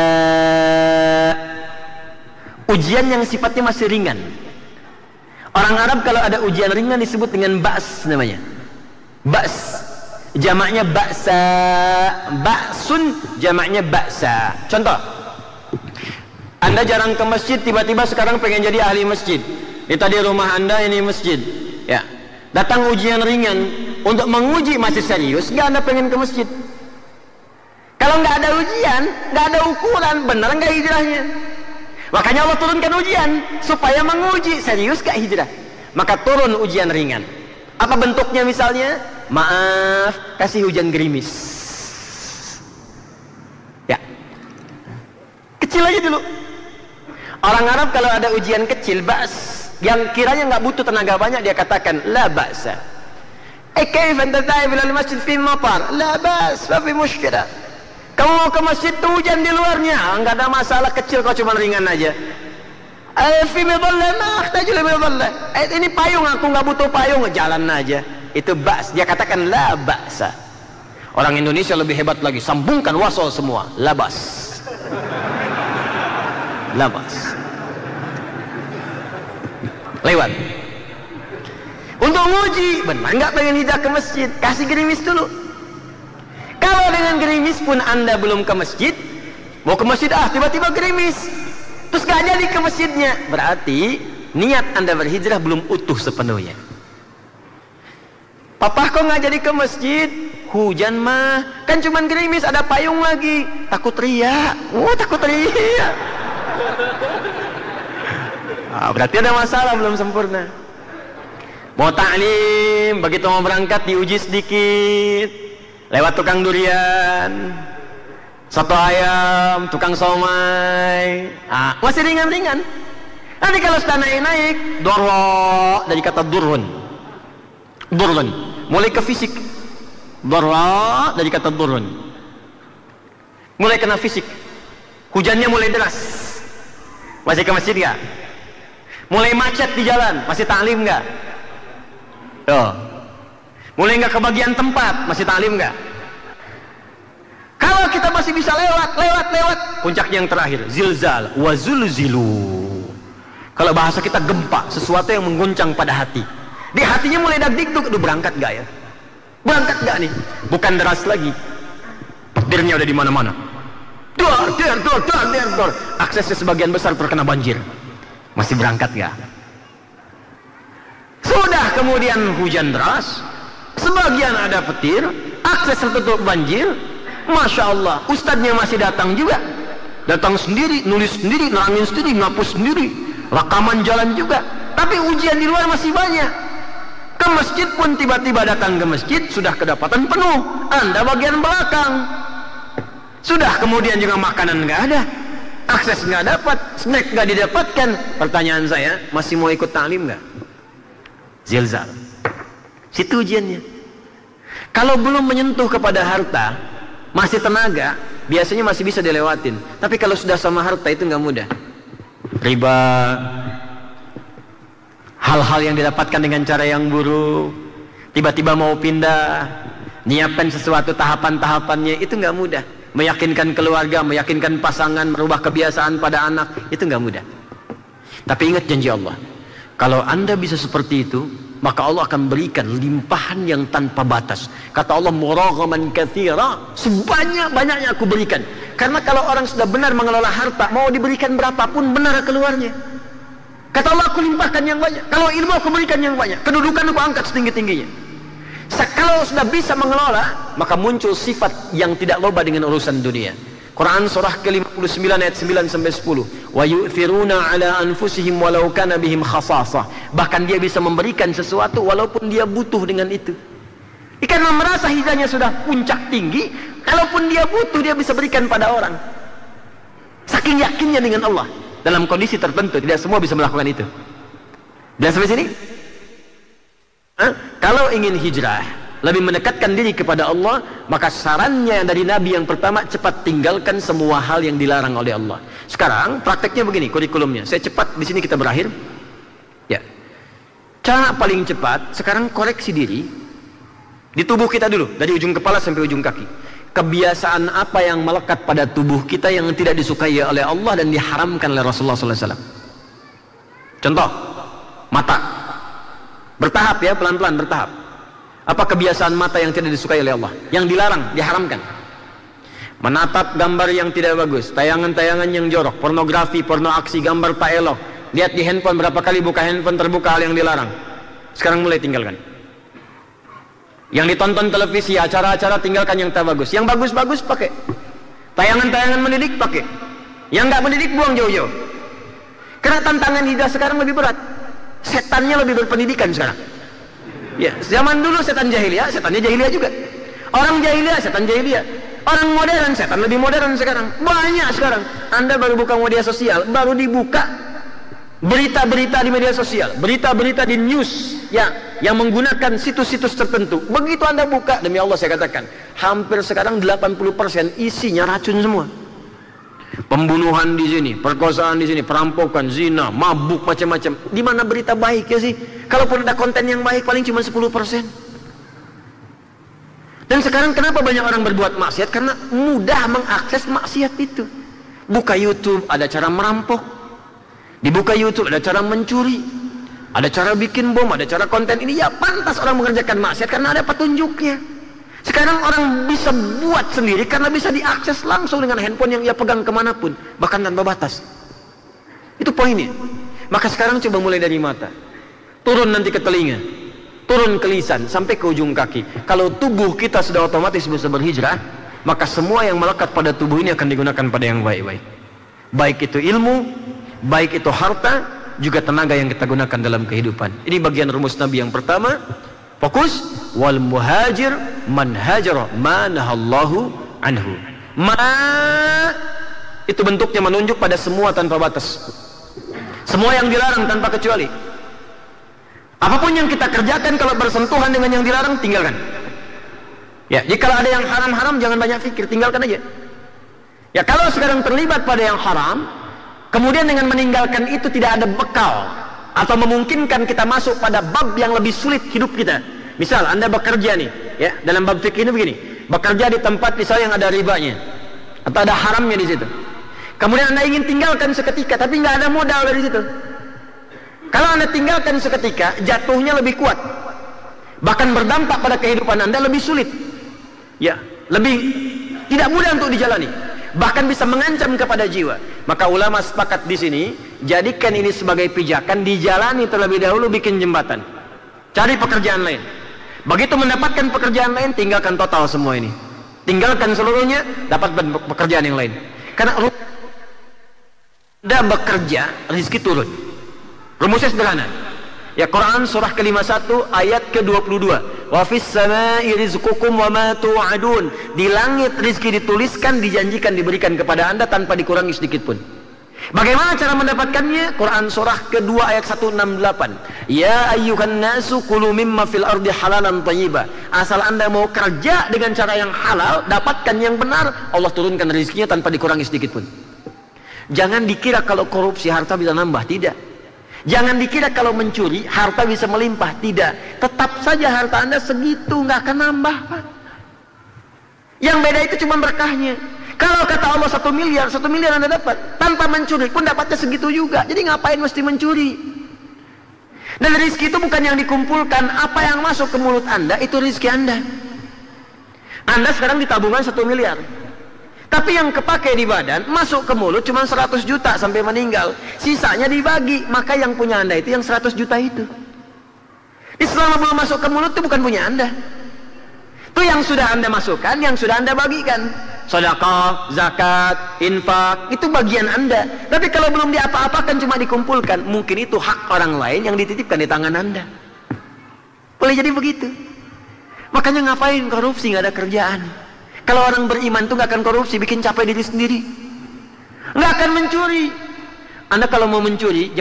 ujian yang sifatnya masih ringan. Orang Arab kalau ada ujian ringan disebut dengan ba's namanya. Ba's, jamaknya ba'sa. Ba'sun, jamaknya ba'sa. Contoh, anda jarang ke masjid, tiba-tiba sekarang pengen jadi ahli masjid. Ini tadi rumah anda, ini masjid. Ya, datang ujian ringan untuk menguji masih serius nggak anda pengen ke masjid. Kalau nggak ada ujian, nggak ada ukuran benar nggak hijrahnya. Makanya Allah turunkan ujian supaya menguji serius gak hijrah. Maka turun ujian ringan. Apa bentuknya misalnya? Maaf, kasih hujan gerimis. Ya, kecil aja dulu. Orang Arab kalau ada ujian kecil, ba's, yang kiranya nggak butuh tenaga banyak, dia katakan la ba'sa. Eh, kayfa anta ta'ib ila al-masjid fi matar? La ba's, ma fi mushkilah. Kamu mau ke masjid tuh hujan di luarnya, nggak ada masalah, kecil kok, cuma ringan aja. Eh, fi midallah ma ahtaju li midallah. Eh, ini payung, aku nggak butuh payung, jalan aja. Itu ba's, dia katakan la ba'sa. Orang Indonesia lebih hebat lagi, sambungkan wasol semua, labas. Labas. Lewat. Untuk nguji, benar nggak pengen hijrah ke masjid? Kasih gerimis dulu. Kalau dengan gerimis pun anda belum ke masjid, mau ke masjid ah tiba-tiba gerimis, terus gak jadi ke masjidnya, berarti niat anda berhijrah belum utuh sepenuhnya. Papa kok nggak jadi ke masjid? Hujan mah, kan cuman gerimis, ada payung lagi. Takut riak. Oh, takut riak. Ah, berarti ada masalah, belum sempurna. Mau taklim, begitu mau berangkat diuji sedikit, lewat tukang durian, soto ayam, tukang somai, ah, masih ringan-ringan. Nanti kalau sudah naik-naik, dorlo, dari kata durun, durun, mulai ke fisik, dorlo, dari kata durun, mulai kena fisik, hujannya mulai deras, masih ke masjid gak? Mulai macet di jalan, masih taklim gak? Oh. Mulai nggak kebagian tempat, masih taklim nggak? Kalau kita masih bisa lewat, lewat, lewat, puncaknya yang terakhir, zilzal, wazulzilu. Kalau bahasa kita gempa, sesuatu yang mengguncang pada hati. Di hatinya mulai dagdikduk, aduh berangkat nggak ya? Berangkat nggak nih? Bukan deras lagi, petirnya udah di mana-mana. Dor, dor, dor, dor, dor, dor. Aksesnya sebagian besar terkena banjir. Masih berangkat nggak? Sudah kemudian hujan deras, sebagian ada petir, akses tertutup banjir. Masya Allah, ustadznya masih datang juga, datang sendiri, nulis sendiri, nerangin sendiri, ngapus sendiri, rekaman jalan juga. Tapi ujian di luar masih banyak. Ke masjid pun tiba-tiba datang ke masjid, sudah kedapatan penuh, anda bagian belakang. Sudah kemudian juga makanan nggak ada, akses nggak dapat, snack nggak didapatkan. Pertanyaan saya, masih mau ikut taklim nggak? Zilzal, situ ujiannya. Kalau belum menyentuh kepada harta, masih tenaga, biasanya masih bisa dilewatin. Tapi kalau sudah sama harta itu nggak mudah. Riba, hal-hal yang didapatkan dengan cara yang buruk, tiba-tiba mau pindah, nyiapkan sesuatu tahapan-tahapannya, itu nggak mudah. Meyakinkan keluarga, meyakinkan pasangan, merubah kebiasaan pada anak, itu nggak mudah. Tapi ingat janji Allah, kalau anda bisa seperti itu, maka Allah akan berikan limpahan yang tanpa batas. Kata Allah, muraghaman katsira, sebanyak-banyaknya aku berikan. Karena kalau orang sudah benar mengelola harta, mau diberikan berapapun benar keluarnya. Kata Allah, aku limpahkan yang banyak. Kalau ilmu aku berikan yang banyak, kedudukan aku angkat setinggi-tingginya. Kalau sudah bisa mengelola, maka muncul sifat yang tidak loba dengan urusan dunia. Quran surah ke lima puluh sembilan ayat sembilan sampai sepuluh. Wa yu'thiruna ala anfusihim walau kana bihim khasasah. Bahkan dia bisa memberikan sesuatu walaupun dia butuh dengan itu. Karena merasa hidayahnya sudah puncak tinggi, kalaupun dia butuh dia bisa berikan pada orang. Saking yakinnya dengan Allah. Dalam kondisi tertentu tidak semua bisa melakukan itu. Dan sampai sini? Hah? Kalau ingin hijrah, lebih mendekatkan diri kepada Allah, maka sarannya dari Nabi yang pertama, cepat tinggalkan semua hal yang dilarang oleh Allah. Sekarang prakteknya begini, kurikulumnya. Saya cepat di sini kita berakhir. Ya. Cara paling cepat sekarang koreksi diri di tubuh kita dulu, dari ujung kepala sampai ujung kaki. Kebiasaan apa yang melekat pada tubuh kita yang tidak disukai oleh Allah dan diharamkan oleh Rasulullah sallallahu alaihi wasallam. Contoh, mata. Bertahap ya, pelan-pelan bertahap. Apa kebiasaan mata yang tidak disukai oleh Allah, yang dilarang, diharamkan? Menatap gambar yang tidak bagus, tayangan-tayangan yang jorok, pornografi, porno aksi, gambar tak elok. Lihat di handphone, berapa kali buka handphone terbuka hal yang dilarang. Sekarang mulai tinggalkan. Yang ditonton televisi, acara-acara, tinggalkan yang tak bagus. Yang bagus-bagus pakai. Tayangan-tayangan mendidik pakai. Yang nggak mendidik buang jauh-jauh. Karena tantangan hidup sekarang lebih berat. Setannya lebih berpendidikan sekarang. Ya, zaman dulu setan jahiliyah, setannya jahiliyah juga. Orang jahiliyah, setan jahiliyah. Orang modern, setan lebih modern sekarang. Banyak sekarang. Anda baru buka media sosial, baru dibuka berita-berita di media sosial, berita-berita di news ya, yang menggunakan situs-situs tertentu. Begitu Anda buka, demi Allah saya katakan, hampir sekarang delapan puluh persen isinya racun semua. Pembunuhan di sini, perkosaan di sini, perampokan, zina, mabuk, macam-macam. Di mana berita baik ya sih? Kalaupun ada konten yang baik paling cuma sepuluh persen. Dan sekarang kenapa banyak orang berbuat maksiat? Karena mudah mengakses maksiat itu. Buka YouTube, ada cara merampok. Dibuka YouTube, ada cara mencuri. Ada cara bikin bom, ada cara konten ini. Ya pantas orang mengerjakan maksiat karena ada petunjuknya. Sekarang orang bisa buat sendiri karena bisa diakses langsung dengan handphone yang ia pegang kemanapun, bahkan tanpa batas. Itu poinnya. Maka sekarang coba mulai dari mata, turun nanti ke telinga, turun ke lisan, sampai ke ujung kaki. Kalau tubuh kita sudah otomatis bisa berhijrah, maka semua yang melekat pada tubuh ini akan digunakan pada yang baik-baik. Baik itu ilmu, baik itu harta, juga tenaga yang kita gunakan dalam kehidupan. Ini bagian rumus Nabi yang pertama. Fokus, wal muhajir man hajara ma nahallahu anhu. Ma itu bentuknya menunjuk pada semua tanpa batas. Semua yang dilarang tanpa kecuali. Apapun yang kita kerjakan kalau bersentuhan dengan yang dilarang, tinggalkan. Ya, jika ada yang haram-haram jangan banyak pikir, tinggalkan aja. Ya, kalau sekarang terlibat pada yang haram, kemudian dengan meninggalkan itu tidak ada bekal atau memungkinkan kita masuk pada bab yang lebih sulit hidup kita. Misal Anda bekerja nih, ya, dalam bab fikih ini begini, bekerja di tempat misal yang ada ribanya atau ada haramnya di situ. Kemudian Anda ingin tinggalkan seketika, tapi nggak ada modal dari situ. Kalau Anda tinggalkan seketika, jatuhnya lebih kuat, bahkan berdampak pada kehidupan Anda lebih sulit, ya, lebih tidak mudah untuk dijalani, bahkan bisa mengancam kepada jiwa. Maka ulama sepakat di sini, jadikan ini sebagai pijakan, dijalani terlebih dahulu, bikin jembatan, cari pekerjaan lain. Begitu mendapatkan pekerjaan lain, tinggalkan total semua ini, tinggalkan seluruhnya, dapat pekerjaan yang lain. Karena Anda bekerja, rezeki turun. Rumusnya sederhana. Ya, Quran surah ke lima puluh satu ayat ke dua puluh dua. Wa fis samai rizqukum wa ma tu'adun. Di langit rezeki dituliskan, dijanjikan diberikan kepada Anda tanpa dikurangi sedikit pun. Bagaimana cara mendapatkannya? Quran surah kedua ayat seratus enam puluh delapan. Ya ayyuhan nasu kulu mimma fil ardi halalan thayyiba. Asal Anda mau kerja dengan cara yang halal, dapatkan yang benar, Allah turunkan rezekinya tanpa dikurangi sedikit pun. Jangan dikira kalau korupsi harta bisa nambah, tidak. Jangan dikira kalau mencuri harta bisa melimpah, tidak. Tetap saja harta Anda segitu, nggak akan nambah, Pak. Yang beda itu cuma berkahnya. Kalau kata Allah satu miliar, satu miliar Anda dapat tanpa mencuri pun dapatnya segitu juga. Jadi ngapain mesti mencuri? Dan rezeki itu bukan yang dikumpulkan, apa yang masuk ke mulut Anda itu rezeki Anda. Anda sekarang di tabungan satu miliar, tapi yang kepakai di badan masuk ke mulut cuma seratus juta sampai meninggal, sisanya dibagi. Maka yang punya Anda itu yang seratus juta itu. Selama belum masuk ke mulut itu bukan punya Anda. Itu yang sudah Anda masukkan, yang sudah Anda bagikan. sedekah, zakat, infak, itu bagian Anda. Tapi kalau belum diapa-apakan, cuma dikumpulkan, mungkin itu hak orang lain yang dititipkan di tangan Anda. Boleh jadi begitu. Makanya ngapain korupsi, nggak ada kerjaan. Kalau orang beriman tuh nggak akan korupsi, bikin capek diri sendiri. Nggak akan mencuri. Anda kalau mau mencuri